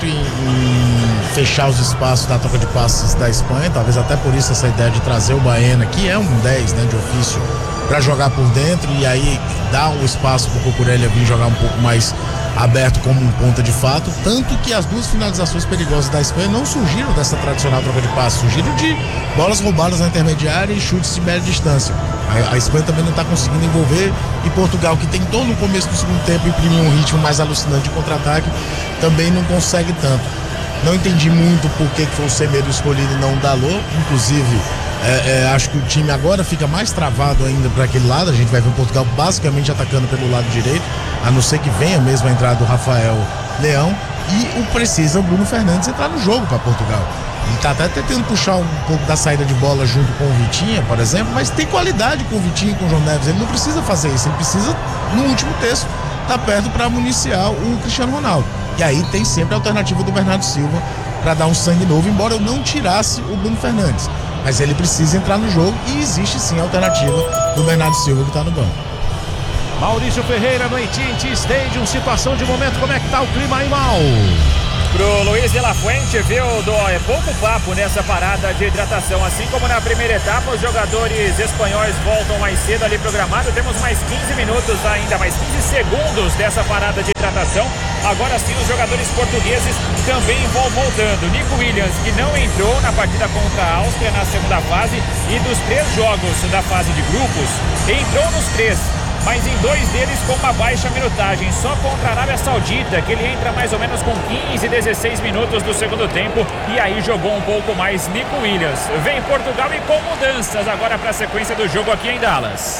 Speaker 8: em fechar os espaços da troca de passes da Espanha. Talvez até por isso essa ideia de trazer o Baena, que é um 10, né, de ofício, para jogar por dentro, e aí dar um espaço pro Cucurella vir jogar um pouco mais aberto como um ponta de fato. Tanto que as duas finalizações perigosas da Espanha não surgiram dessa tradicional troca de passes, surgiram de bolas roubadas na intermediária e chutes de média distância. A Espanha também não está conseguindo envolver, e Portugal, que tentou no começo do segundo tempo imprimir um ritmo mais alucinante de contra-ataque, também não consegue tanto. Não entendi muito por que foi o Semedo escolhido e não o Dalot. Inclusive, acho que o time agora fica mais travado ainda para aquele lado. A gente vai ver o Portugal basicamente atacando pelo lado direito, a não ser que venha mesmo a entrada do Rafael Leão, e precisa o Bruno Fernandes entrar no jogo para Portugal. Ele está até tentando puxar um pouco da saída de bola junto com o Vitinha, por exemplo, mas tem qualidade com o Vitinha e com o João Neves. Ele não precisa fazer isso, ele precisa, no último terço, estar perto para municiar o Cristiano Ronaldo. E aí tem sempre a alternativa do Bernardo Silva para dar um sangue novo, embora eu não tirasse o Bruno Fernandes. Mas ele precisa entrar no jogo, e existe sim a alternativa do Bernardo Silva, que está no banco.
Speaker 2: Maurício Ferreira no AT&T Stadium, situação de momento, como é que tá o clima aí, Mal?
Speaker 21: Pro Luiz de la Fuente, viu, é pouco papo nessa parada de hidratação. Assim como na primeira etapa, os jogadores espanhóis voltam mais cedo ali programado. Temos mais 15 minutos ainda, mais 15 segundos dessa parada de hidratação. Agora sim, os jogadores portugueses também vão voltando. Nico Williams, que não entrou na partida contra a Áustria na segunda fase, e dos 3 jogos da fase de grupos, entrou nos 3. Mas em 2 deles com uma baixa minutagem, só contra a Arábia Saudita, que ele entra mais ou menos com 15, 16 minutos do segundo tempo, e aí jogou um pouco mais Nico Williams. Vem Portugal e com mudanças agora para a sequência do jogo aqui em Dallas.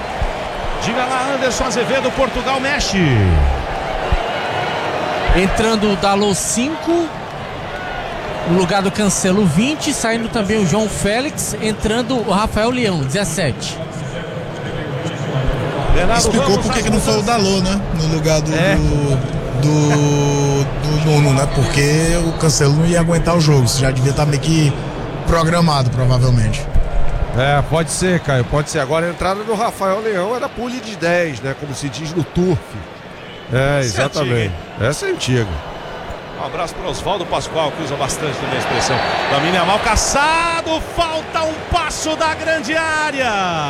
Speaker 2: Diga lá, Anderson Azevedo, Portugal mexe.
Speaker 20: Entrando o Dalot 5, no lugar do Cancelo 20, saindo também o João Félix, entrando o Rafael Leão, 17.
Speaker 8: Explicou por que não foi o Dalot, né? No lugar do do Nuno, né? Porque o Cancelo não ia aguentar o jogo. Isso já devia estar meio que programado, provavelmente.
Speaker 13: Pode ser, Caio, pode ser. Agora a entrada do Rafael Leão era pule de 10, né? Como se diz no turf. Exatamente. Essa é antiga.
Speaker 2: Um abraço para Oswaldo Pascoal, que usa bastante também a expressão. Lamine Yamal caçado, falta um passo da grande área.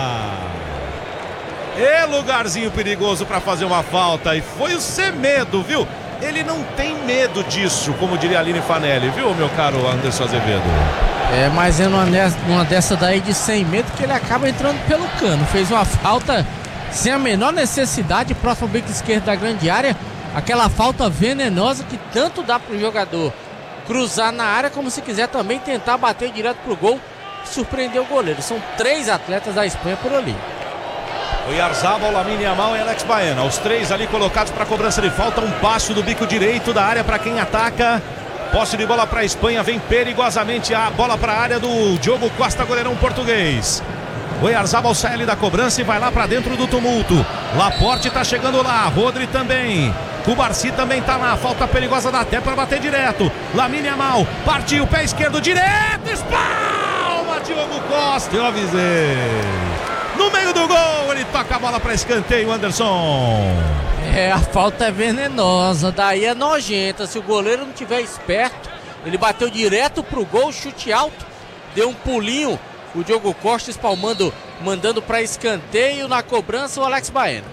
Speaker 2: Lugarzinho perigoso para fazer uma falta. E foi o Semedo, viu? Ele não tem medo disso, como diria Aline Fanelli, viu, meu caro Anderson Azevedo?
Speaker 20: Mas é numa dessa daí de sem medo que ele acaba entrando pelo cano. Fez uma falta sem a menor necessidade, próximo ao bico esquerdo da grande área. Aquela falta venenosa que tanto dá pro jogador cruzar na área, como se quiser também tentar bater direto pro gol e surpreender o goleiro. São 3 atletas da Espanha por ali.
Speaker 2: O Oyarzabal, o Lamine Yamal e Alex Baena. Os 3 ali colocados para cobrança de falta. Um passo do bico direito da área para quem ataca. Posse de bola para a Espanha. Vem perigosamente a bola para a área do Diogo Costa, goleirão português. O Oyarzabal sai ali da cobrança e vai lá para dentro do tumulto. Laporte tá chegando lá. Rodri também. Cubarsi também tá lá. Falta perigosa, dá até para bater direto. Lamine Yamal partiu, pé esquerdo direto. Espalma Diogo Costa. Eu avisei. No meio do gol, ele toca a bola para escanteio, Anderson.
Speaker 20: A falta é venenosa, daí é nojenta. Se o goleiro não tiver esperto, ele bateu direto pro gol, chute alto, deu um pulinho. O Diogo Costa espalmando, mandando para escanteio. Na cobrança, o Alex Baena.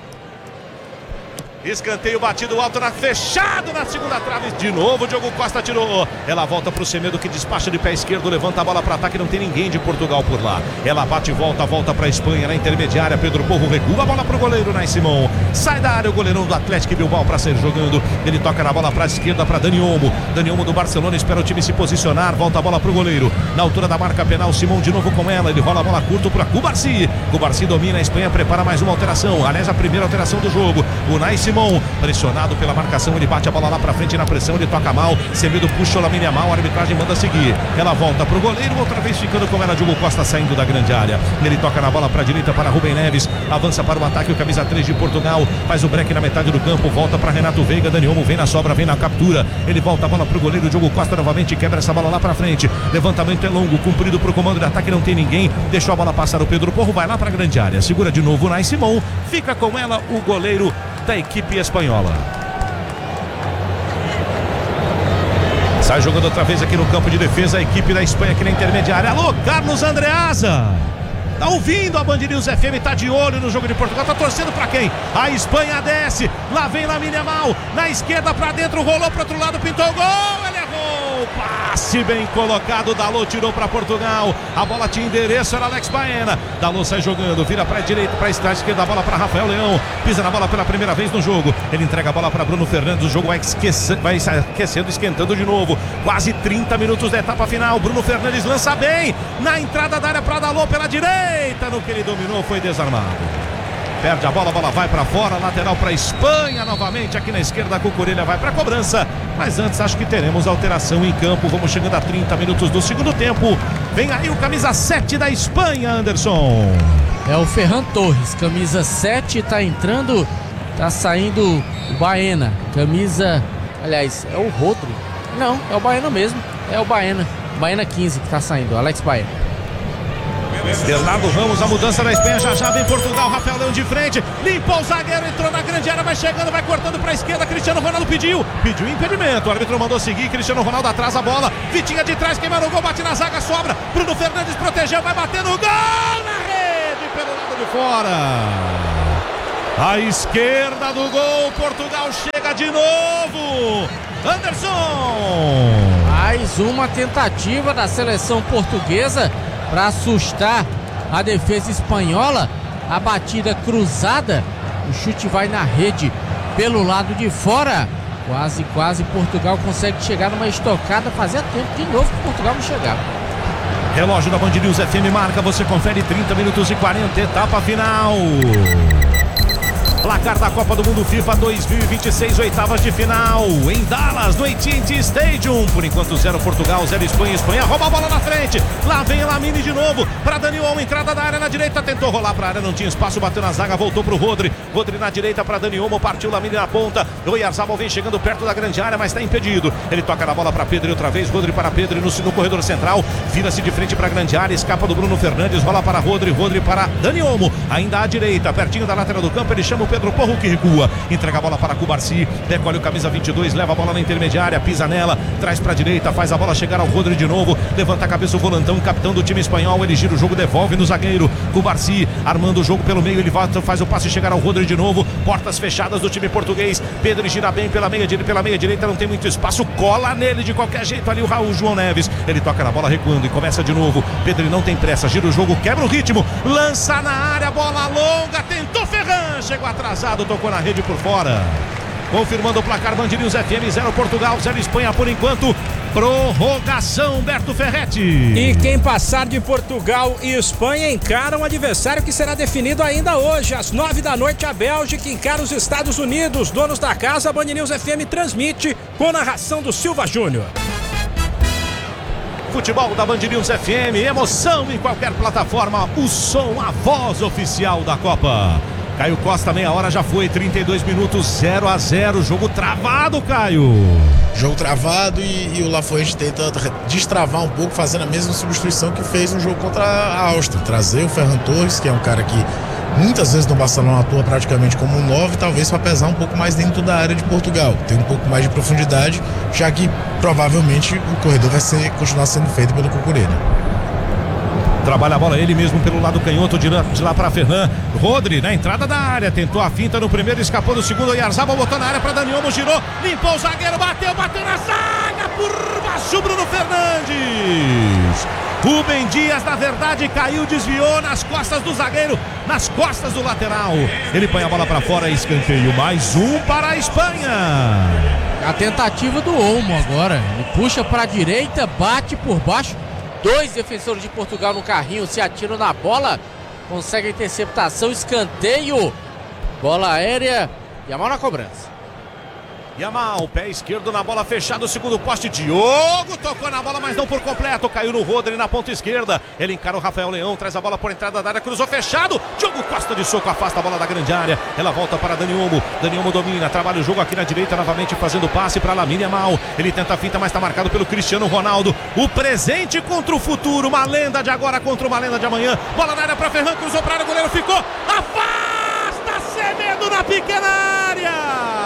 Speaker 2: Escanteio batido alto, fechado na segunda trave. De novo o Diogo Costa tirou. Ela volta pro Semedo, que despacha de pé esquerdo, levanta a bola para ataque, não tem ninguém de Portugal por lá. Ela bate e volta pra Espanha na intermediária. Pedro Porro recua a bola pro goleiro Nai Simão. Sai da área o goleirão do Atlético Bilbao para sair jogando. Ele toca na bola pra esquerda para Dani Olmo. Dani Olmo do Barcelona espera o time se posicionar. Volta a bola pro goleiro. Na altura da marca penal, Simão de novo com ela. Ele rola a bola curto para Cubarsi. Cubarsi domina, a Espanha prepara mais uma alteração. Aliás, a primeira alteração do jogo. O Nai Simão pressionado pela marcação, ele bate a bola lá pra frente na pressão, ele toca mal, Semedo puxa o Lamine Yamal, a arbitragem manda seguir, ela volta pro goleiro, outra vez ficando com ela, Diogo Costa saindo da grande área, ele toca na bola pra direita para Rubem Neves, avança para o ataque, o camisa 3 de Portugal, faz o break na metade do campo, volta para Renato Veiga, Dani Olmo vem na sobra, vem na captura, ele volta a bola pro goleiro, Diogo Costa novamente quebra essa bola lá pra frente, levantamento é longo, cumprido pro comando de ataque, não tem ninguém, deixou a bola passar, o Pedro Porro vai lá pra grande área, segura de novo o Nai Simão, fica com ela o goleiro da equipe espanhola. Sai jogando outra vez aqui no campo de defesa a equipe da Espanha aqui na intermediária. Alô, Carlos Andreasa. Tá ouvindo a Band News FM, tá de olho no jogo de Portugal, tá torcendo pra quem? A Espanha desce, lá vem Lamine Yamal, na esquerda pra dentro, rolou pro outro lado, pintou o gol, ele errou, passe bem colocado, Dalot tirou pra Portugal, a bola tinha endereço, era Alex Baena, Dalot sai jogando, vira pra direita, pra esquerda, a bola pra Rafael Leão, pisa na bola pela primeira vez no jogo, ele entrega a bola pra Bruno Fernandes, o jogo vai aquecendo, esquentando de novo, quase 30 minutos da etapa final, Bruno Fernandes lança bem, na entrada da área pra Dalot pela direita, no que ele dominou, foi desarmado. Perde a bola vai para fora, lateral para Espanha novamente, aqui na esquerda a Cucurella vai para a cobrança, mas antes acho que teremos alteração em campo, vamos chegando a 30 minutos do segundo tempo, vem aí o camisa 7 da Espanha, Anderson.
Speaker 20: É o Ferran Torres, camisa 7, tá entrando, tá saindo o Baena, camisa, aliás, é o Rodri, não, é o Baena mesmo, é o Baena 15 que tá saindo, Alex Baena.
Speaker 2: Bernardo Ramos, a mudança da Espanha, já vem Portugal, Rafael Leão de frente, limpou o zagueiro, entrou na grande área, vai chegando, vai cortando pra esquerda, Cristiano Ronaldo pediu impedimento, o árbitro mandou seguir, Cristiano Ronaldo atrás a bola, Vitinha de trás, queimou o gol, bate na zaga, sobra, Bruno Fernandes protegeu, vai batendo o gol na rede, pelo lado de fora, à esquerda do gol, Portugal chega de novo, Anderson.
Speaker 20: Mais uma tentativa da seleção portuguesa para assustar a defesa espanhola, a batida cruzada, o chute vai na rede pelo lado de fora, quase Portugal consegue chegar numa estocada, fazia tempo de novo que Portugal não chegava.
Speaker 2: Relógio da Band News FM marca, você confere 30 minutos e 40, etapa final. Placar da Copa do Mundo FIFA 2026, oitavas de final. Em Dallas, no AT&T Stadium. Por enquanto 0 Portugal, 0 Espanha. Espanha rouba a bola na frente. Lá vem a Lamine de novo. Para Dani Olmo, entrada da área na direita. Tentou rolar para a área, não tinha espaço. Bateu na zaga, voltou para o Rodri. Rodri na direita para Dani Olmo. Partiu Lamine na ponta. O Oyarzabal vem chegando perto da grande área, mas está impedido. Ele toca na bola para Pedro outra vez. Rodri para Pedro no corredor central. Vira-se de frente para a grande área. Escapa do Bruno Fernandes. Rola para Rodri. Rodri para Dani Olmo. Ainda à direita, pertinho da lateral do campo. Ele chama o Pedro Porro, que recua. Entrega a bola para Cubarsi. Decolhe o camisa 22. Leva a bola na intermediária. Pisa nela. Traz para a direita. Faz a bola chegar ao Rodri de novo. Levanta a cabeça o volantão. Capitão do time espanhol. Ele gira o jogo. Devolve no zagueiro. Cubarsi armando o jogo pelo meio. Ele volta, faz o passe chegar ao Rodri de novo. Portas fechadas do time português. Pedro gira bem pela meia direita. Não tem muito espaço. Cola nele de qualquer jeito ali o Raul João Neves. Ele toca na bola recuando e começa de novo. Pedro não tem pressa. Gira o jogo. Quebra o ritmo. Lança na área. Bola longa. Tentou Ferran. Chegou atrasado. Tocou na rede por fora. Confirmando o placar, Band News FM 0 Portugal, 0 Espanha por enquanto. Prorrogação, Berto Ferretti.
Speaker 7: E quem passar de Portugal e Espanha encara um adversário que será definido ainda hoje. Às 9 da noite, a Bélgica encara os Estados Unidos. Donos da casa, a Band News FM transmite com narração do Silva Júnior.
Speaker 2: Futebol da Band News FM, emoção em qualquer plataforma. O som, a voz oficial da Copa. Caio Costa, meia hora já foi, 32 minutos, 0-0, jogo travado, Caio.
Speaker 8: Jogo travado e o Lafuente tenta destravar um pouco, fazendo a mesma substituição que fez no jogo contra a Áustria. Trazer o Ferran Torres, que é um cara que muitas vezes no Barcelona atua praticamente como um 9, talvez para pesar um pouco mais dentro da área de Portugal. Tem um pouco mais de profundidade, já que provavelmente o corredor vai continuar sendo feito pelo Cucurella.
Speaker 2: Trabalha a bola ele mesmo pelo lado canhoto, de lá para Ferran. Rodri na entrada da área, tentou a finta no primeiro, escapou do segundo. Oyarzabal botou na área para Dani Olmo, girou, limpou o zagueiro, bateu na zaga, por baixo Bruno Fernandes. Rubem Dias, na verdade, caiu, desviou nas costas do zagueiro, nas costas do lateral. Ele põe a bola para fora, escanteio, mais um para a Espanha.
Speaker 20: A tentativa do Olmo agora, ele puxa para a direita, bate por baixo. 2 defensores de Portugal no carrinho se atiram na bola, consegue a interceptação, escanteio, bola aérea, Yamal na cobrança.
Speaker 2: Yamal, pé esquerdo na bola, fechado o segundo poste. Diogo tocou na bola, mas não por completo. Caiu no Rodri na ponta esquerda. Ele encara o Rafael Leão, traz a bola por entrada da área, cruzou fechado. Diogo Costa de soco, afasta a bola da grande área. Ela volta para Dani Olmo. Dani Olmo domina, trabalha o jogo aqui na direita, novamente fazendo passe para Lamine Yamal. Ele tenta a finta, mas está marcado pelo Cristiano Ronaldo. O presente contra o futuro, uma lenda de agora contra uma lenda de amanhã. Bola na área para Ferran, cruzou para a área, o goleiro ficou. Afasta Semedo na pequena área.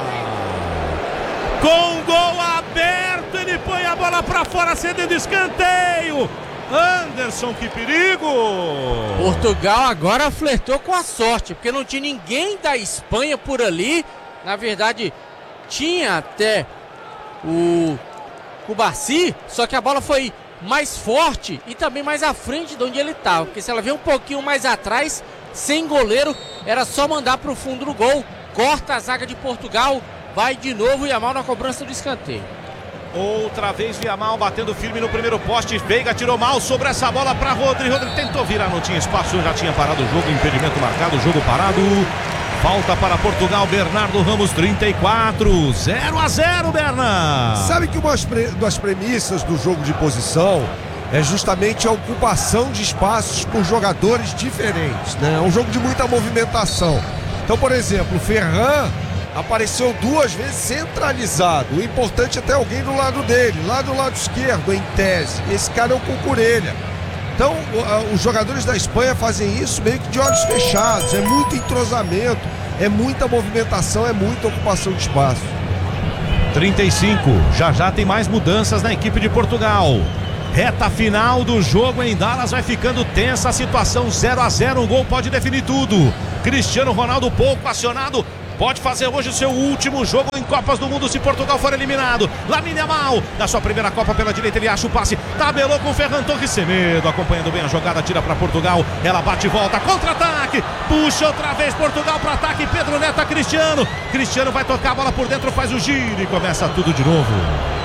Speaker 2: Com gol aberto, ele põe a bola para fora, cedendo escanteio. Anderson, que perigo!
Speaker 20: Portugal agora flertou com a sorte, porque não tinha ninguém da Espanha por ali. Na verdade, tinha até o Cubarsi, só que a bola foi mais forte e também mais à frente de onde ele estava. Porque se ela veio um pouquinho mais atrás, sem goleiro, era só mandar para o fundo do gol. Corta a zaga de Portugal. Vai de novo o Yamal na cobrança do escanteio.
Speaker 2: Outra vez o Yamal batendo firme no primeiro poste. Veiga tirou mal sobre essa bola para Rodri. Rodri tentou virar, não tinha espaço, já tinha parado o jogo. Impedimento marcado, jogo parado. Falta para Portugal, Bernardo Ramos, 34. 0-0, Bernardo.
Speaker 13: Sabe que uma das premissas do jogo de posição é justamente a ocupação de espaços por jogadores diferentes, né? É um jogo de muita movimentação. Então, por exemplo, o Ferran apareceu 2 vezes centralizado. O importante é ter alguém do lado dele, lá do lado esquerdo, em tese. Esse cara é o Cucurella. Então, os jogadores da Espanha fazem isso meio que de olhos fechados. É muito entrosamento, é muita movimentação, é muita ocupação de espaço.
Speaker 2: 35. Já tem mais mudanças na equipe de Portugal. Reta final do jogo em Dallas, vai ficando tensa a situação. 0-0, um gol pode definir tudo. Cristiano Ronaldo pouco acionado. Pode fazer hoje o seu último jogo em Copas do Mundo se Portugal for eliminado. Lamine Yamal, da sua primeira Copa pela direita, ele acha o passe. Tabelou com o Ferran Torres, Semedo acompanhando bem a jogada, tira para Portugal. Ela bate e volta, contra-ataque. Puxa outra vez Portugal para ataque. Pedro Neto, Cristiano. Cristiano vai tocar a bola por dentro, faz o giro e começa tudo de novo.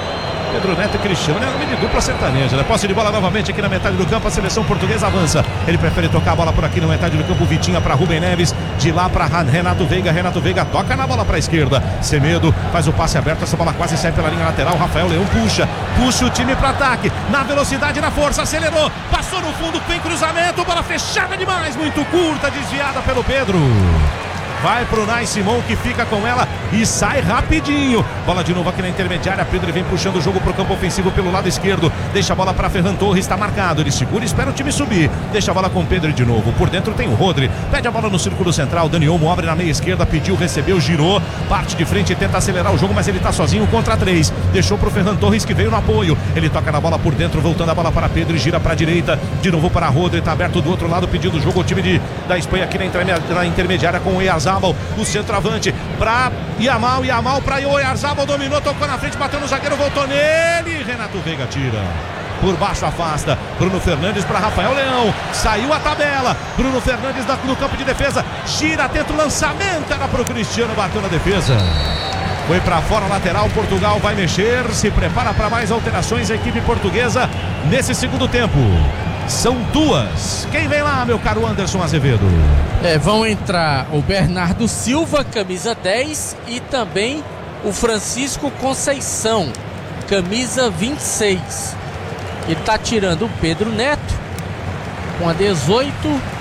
Speaker 2: Pedro Neto e Cristiano, é nome de dupla sertaneja, né? Posse de bola novamente aqui na metade do campo, a seleção portuguesa avança. Ele prefere tocar a bola por aqui na metade do campo, Vitinha para Rubem Neves, de lá para Renato Veiga toca na bola para a esquerda. Semedo faz o passe aberto, essa bola quase sai pela linha lateral. Rafael Leão puxa o time para ataque, na velocidade, na força, acelerou, passou no fundo, tem cruzamento, bola fechada demais, muito curta, desviada pelo Pedro. Vai pro Nai Simon, que fica com ela e sai rapidinho. Bola de novo aqui na intermediária. Pedro vem puxando o jogo pro campo ofensivo pelo lado esquerdo. Deixa a bola para Ferran Torres, está marcado. Ele segura e espera o time subir. Deixa a bola com Pedro de novo. Por dentro tem o Rodri. Pede a bola no círculo central. Dani Olmo abre na meia esquerda. Pediu, recebeu, girou. Parte de frente e tenta acelerar o jogo, mas ele tá sozinho contra 3. Deixou pro Ferran Torres, que veio no apoio. Ele toca na bola por dentro, voltando a bola para Pedro e gira para a direita. De novo para Rodri. Tá aberto do outro lado, pedindo o jogo. O time da Espanha aqui na intermediária com o Oyarzabal. O centroavante para Yamal para Oyarzabal, dominou, tocou na frente, bateu no zagueiro, voltou nele, Renato Veiga tira. Por baixo afasta, Bruno Fernandes para Rafael Leão, saiu a tabela, Bruno Fernandes no campo de defesa, gira, tenta o lançamento, era para o Cristiano, bateu na defesa. Foi para fora, lateral, Portugal vai mexer, se prepara para mais alterações a equipe portuguesa nesse segundo tempo. São 2. Quem vem lá, meu caro Anderson Azevedo?
Speaker 20: Vão entrar o Bernardo Silva, camisa 10, e também o Francisco Conceição, camisa 26. Ele tá tirando o Pedro Neto com a 18.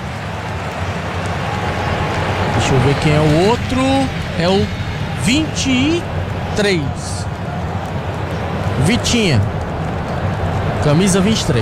Speaker 20: Deixa eu ver quem é o outro. É o 23. Vitinha, camisa 23.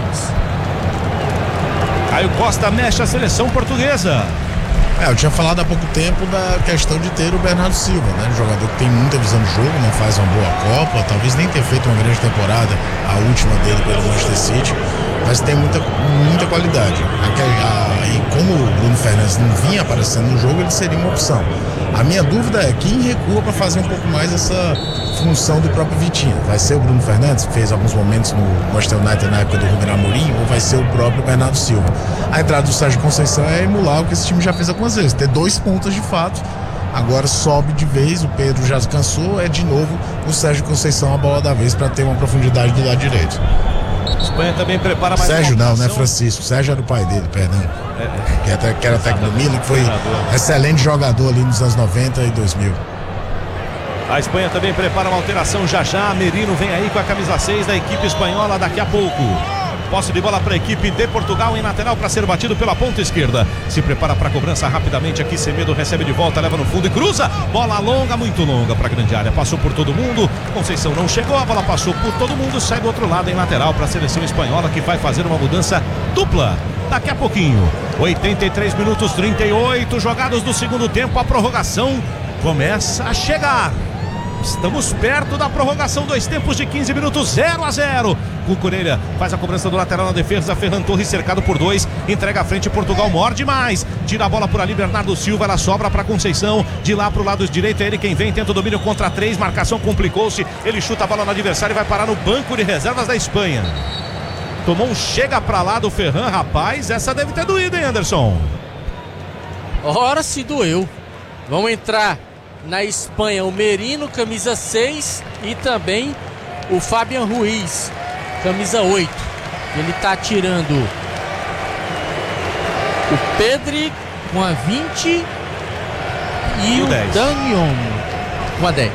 Speaker 2: Caio Costa mexe a seleção portuguesa.
Speaker 8: Eu tinha falado há pouco tempo da questão de ter o Bernardo Silva, né? Um jogador que tem muita visão de jogo, não faz uma boa Copa, talvez nem tenha feito uma grande temporada, a última dele pelo Manchester City, mas tem muita qualidade. E como o Bruno Fernandes não vinha aparecendo no jogo, ele seria uma opção. A minha dúvida é quem recua para fazer um pouco mais essa função do próprio Vitinho. Vai ser o Bruno Fernandes, que fez alguns momentos no Manchester United na época do Rubem Amorim, ou vai ser o próprio Bernardo Silva? A entrada do Sérgio Conceição é emular o que esse time já fez algumas vezes, ter 2 pontas de fato. Agora sobe de vez, o Pedro já cansou, é de novo o Sérgio Conceição a bola da vez para ter uma profundidade do lado direito.
Speaker 2: A Espanha também prepara mais
Speaker 8: Sérgio não, né? Francisco. Sérgio era o pai dele, perdão. Que era técnico do Milan, que foi excelente jogador ali nos anos 90 e 2000.
Speaker 2: A Espanha também prepara uma alteração já. Merino vem aí com a camisa 6 da equipe espanhola daqui a pouco. Posse de bola para a equipe de Portugal em lateral para ser batido pela ponta esquerda. Se prepara para a cobrança rapidamente aqui. Semedo recebe de volta, leva no fundo e cruza. Bola longa, muito longa para a grande área. Passou por todo mundo. Conceição não chegou, a bola passou por todo mundo. Sai do outro lado em lateral para a seleção espanhola, que vai fazer uma mudança dupla daqui a pouquinho. 83 minutos, 38 jogados do segundo tempo. A prorrogação começa a chegar. Estamos perto da prorrogação, 2 tempos de 15 minutos, 0-0. Cucurella faz a cobrança do lateral na defesa. Ferran Torres cercado por 2, entrega à frente. Portugal morde mais, tira a bola por ali. Bernardo Silva, ela sobra para Conceição. De lá para o lado direito é ele quem vem, tenta o domínio contra 3. Marcação complicou-se, ele chuta a bola no adversário e vai parar no banco de reservas da Espanha. Tomou um chega pra lá do Ferran, rapaz. Essa deve ter doído, hein, Anderson?
Speaker 20: Ora, se doeu. Vão entrar na Espanha o Merino, camisa 6, e também o Fabian Ruiz, camisa 8. Ele tá tirando o Pedri com a 20 e o Danion com a 10.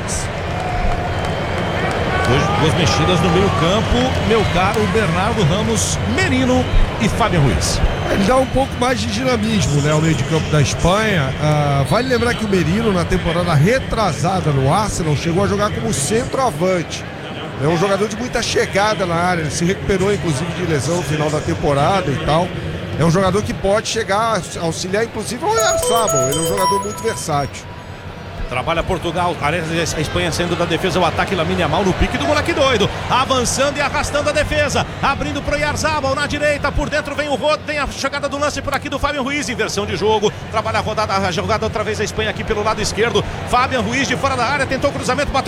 Speaker 2: Duas mexidas no meio campo, meu caro Bernardo Ramos, Merino e Fabian Ruiz.
Speaker 13: Ele dá um pouco mais de dinamismo, né, ao meio de campo da Espanha. Vale lembrar que o Merino, na temporada retrasada no Arsenal, chegou a jogar como centroavante. É um jogador de muita chegada na área, ele se recuperou inclusive de lesão no final da temporada e tal. É um jogador que pode chegar a auxiliar inclusive o Oyarzabal. Ele é um jogador muito versátil.
Speaker 2: Trabalha Portugal, a Espanha saindo da defesa, o ataque Lamine Yamal no pique do moleque doido, avançando e arrastando a defesa, abrindo pro Oyarzabal na direita, por dentro vem o Rod, tem a chegada do lance por aqui do Fabian Ruiz, inversão de jogo, trabalha a jogada outra vez a Espanha aqui pelo lado esquerdo. Fabian Ruiz de fora da área, tentou o cruzamento, bateu